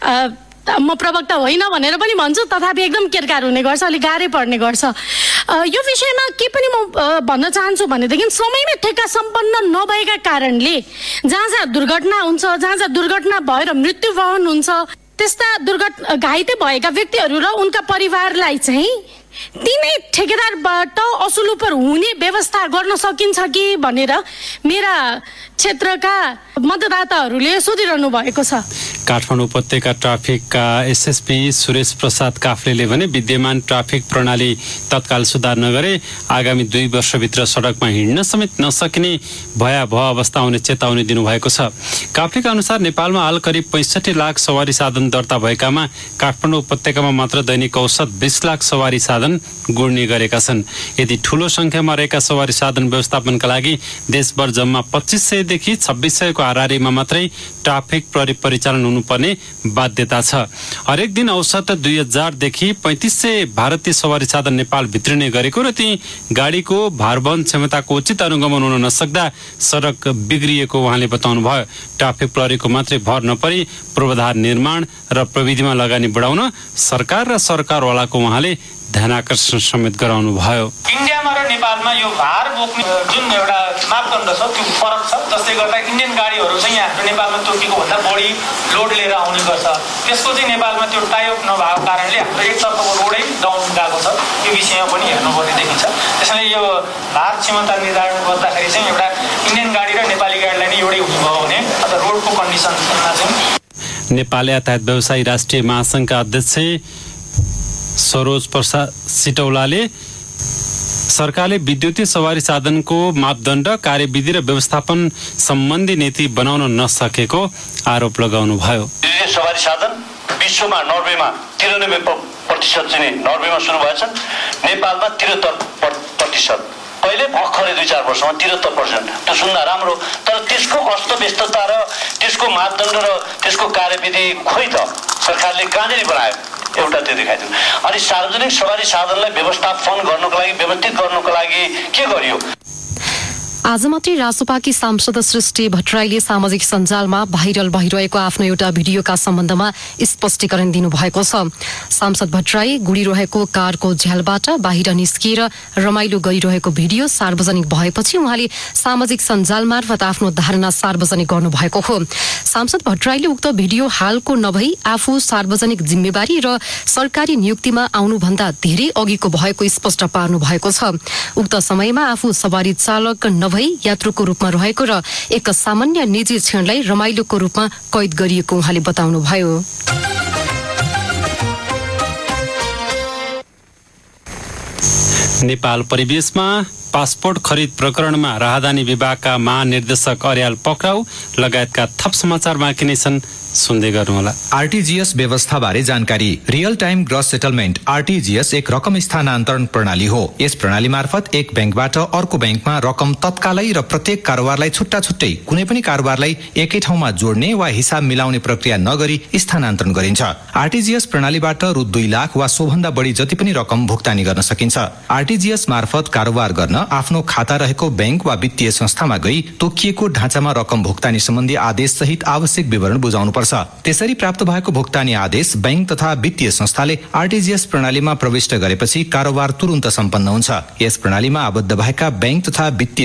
म प्रवक्ता होइन भनेर पनि भन्छु, तथापि एकदम केरकार हुने गर्छ, अलिक गाह्रै पर्ने गर्छ। यो विषयमा के पनि म भन्न चाहन्छु भनेदेखि समयमै ठेक्का सम्पन्न नभएका कारणले जहाँ जहाँ दुर्घटना हुन्छ, जहाँ जहाँ दुर्घटना भएर मृत्यु वहन हुन्छ, त्यस्ता दुर्घटना घाइते भएका व्यक्तिहरू र उनका परिवारलाई चाहिँ तिनै ठेकेदारबाट असुलुपर हुने व्यवस्था गर्न सकिन्छ कि भनेर मेरा क्षेत्रका मतदाताहरूले सोधिरहनु भएको छ। काठमाडौँ उपत्यका ट्राफिकका एसएसपी सुरेश प्रसाद काफ्लेले भने विद्यमान ट्राफिक प्रणाली तत्काल सुधार नगरे आगामी दुई वर्षभित्र सडकमा हिँड्न समेत नसकिने भयावह अवस्था आउने चेतावनी दिनुभएको छ। काफ्लेका अनुसार नेपालमा हाल करिब पैँसठी लाख सवारी साधन दर्ता भएकामा काठमाडौँ उपत्यकामा मात्र दैनिक औसत बीस लाख सवारी साधन गुड्ने गरेका छन्। यदि ठूलो संख्यामा रहेका सवारी साधन व्यवस्थापनका लागि देशभर जम्मा पच्चिस सयदेखि छब्बिस सयको हाराहारीमा मात्रै ट्राफिक परिचालन हुनुपर्ने बाध्यता छ। हरेक दिन औसत दुई हजारदेखि पैँतिस सय भारतीय सवारी साधन नेपाल भित्रिने गरेको र ती गाडीको भारवहन क्षमताको उचित अनुगमन हुन नसक्दा सडक बिग्रिएको उहाँले बताउनुभयो। ट्राफिक प्रहरीको मात्रै भर नपरी पूर्वाधार निर्माण र प्रविधिमा लगानी बढाउन सरकार र सरकारवालाको उहाँले ध्यानाकर्षण समेत गराउनु भयो। इन्डियामा र नेपालमा यो भार बोक्ने जुन एउटा मापदण्ड छ त्यो फरक छ, जसले गर्दा इन्डियन गाडीहरू चाहिँ यहाँ हाम्रो नेपालमा तोकेको भन्दा बढी लोड लिएर आउने गर्छ। त्यसको चाहिँ नेपालमा त्यो टाइअप नभएको कारणले हाम्रो एकतर्फको रोडै डाउन गएको छ। यो विषयमा पनि हेर्नुपर्ने देखिन्छ। त्यसैले यो भार क्षमता निर्धारण गर्दाखेरि चाहिँ एउटा इन्डियन गाडी र नेपाली गाडीलाई नै एउटै हुनुभयो भने अथवा रोडको कन्डिसनमा चाहिँ। नेपाल यातायात व्यवसायी राष्ट्रिय महासङ्घका अध्यक्ष सरोज प्रसाद सिटौलाले सरकारले विद्युतीय सवारी साधनको मापदण्ड कार्यविधि र व्यवस्थापन सम्बन्धी नीति बनाउन नसकेको आरोप लगाउनुभयो। विद्युतीय सवारी साधन विश्वमा नर्वेमा तिरानब्बे प्रतिशत चाहिँ नर्वेमा सुरु भएछन्, नेपालमा त्रिहत्तर प्रतिशत, कहिले भर्खरै दुई चार वर्षमा त्रिहत्तर पर्सेन्ट। त्यो सुन्दा राम्रो, तर त्यसको अस्तव्यस्तता र त्यसको मापदण्ड र त्यसको कार्यविधि खोइ त सरकारले कहाँनिर बनायो एउटा त्यो देखाइदिनु। अनि सार्वजनिक सवारी साधनलाई व्यवस्थापन गर्नको लागि व्यवस्थित गर्नको लागि के गरियो? आज मात्रै रासोपाकी सांसद सृष्टि भट्टराईले सामाजिक सञ्जालमा भाइरल भइरहेको आफ्नो एउटा भिडियोका सम्बन्धमा स्पष्टीकरण दिनुभएको छ। सांसद भट्टराई गुडिरहेको कारको झ्यालबाट बाहिर निस्किएर रमाइलो गरिरहेको भिडियो सार्वजनिक भएपछि उहाँले सामाजिक सञ्जाल मार्फत आफ्नो धारणा सार्वजनिक गर्नुभएको हो। सांसद भट्टराईले उक्त भिडियो हालको नभई आफू सार्वजनिक जिम्मेवारी र सरकारी नियुक्तिमा आउनुभन्दा धेरै अघिको भएको स्पष्ट पार्नु भएको छ। उक्त समयमा आफू सवारी चालक नभई यात्रुको रूपमा रहेको र एक सामान्य निजी क्षणलाई रमाइलोको रूपमा कैद गरिएको उहाँले बताउनुभयो। नेपाल परिवेशमा पासपोर्ट खरिद प्रकरणमा राहदानी विभागका महानिर्देशक अर्याल पक्राउ लगायतका थप समाचार बाँकी नै छन्, सुन्दै गर्नुहोला। आरटीजीएस व्यवस्थाबारे जानकारी। Real time gross settlement RTGS एक रकम स्थानान्तरण प्रणाली हो। यस प्रणाली मार्फत एक ब्याङ्कबाट अर्को ब्याङ्कमा रकम तत्कालै र प्रत्येक कारोबारलाई छुट्टा छुट्टै कुनै पनि कारोबारलाई एकै ठाउँमा जोड्ने वा हिसाब मिलाउने प्रक्रिया नगरी स्थानान्तरण गरिन्छ। आरटीजीएस प्रणालीबाट रु दुई लाख वा सोभन्दा बढी जति पनि रकम भुक्तानी गर्न सकिन्छ। आरटीजीएस मार्फत कारोबार गर्न आफ्नो खाता रहेको ब्याङ्क वा वित्तीय संस्थामा गई तोकिएको ढाँचामा रकम भुक्तानी सम्बन्धी आदेश सहित आवश्यक विवरण बुझाउनु पर्छ। त्यसरी प्राप्त भएको भुक्तानी आदेश ब्याङ्क तथा वित्तीय संस्थाले आरटीजीएस प्रणालीमा प्रविष्ट गरेपछि कारोबार तुरुन्त सम्पन्न हुन्छ। यस प्रणालीमा आबद्ध भएका ब्याङ्क तथा वित्तीय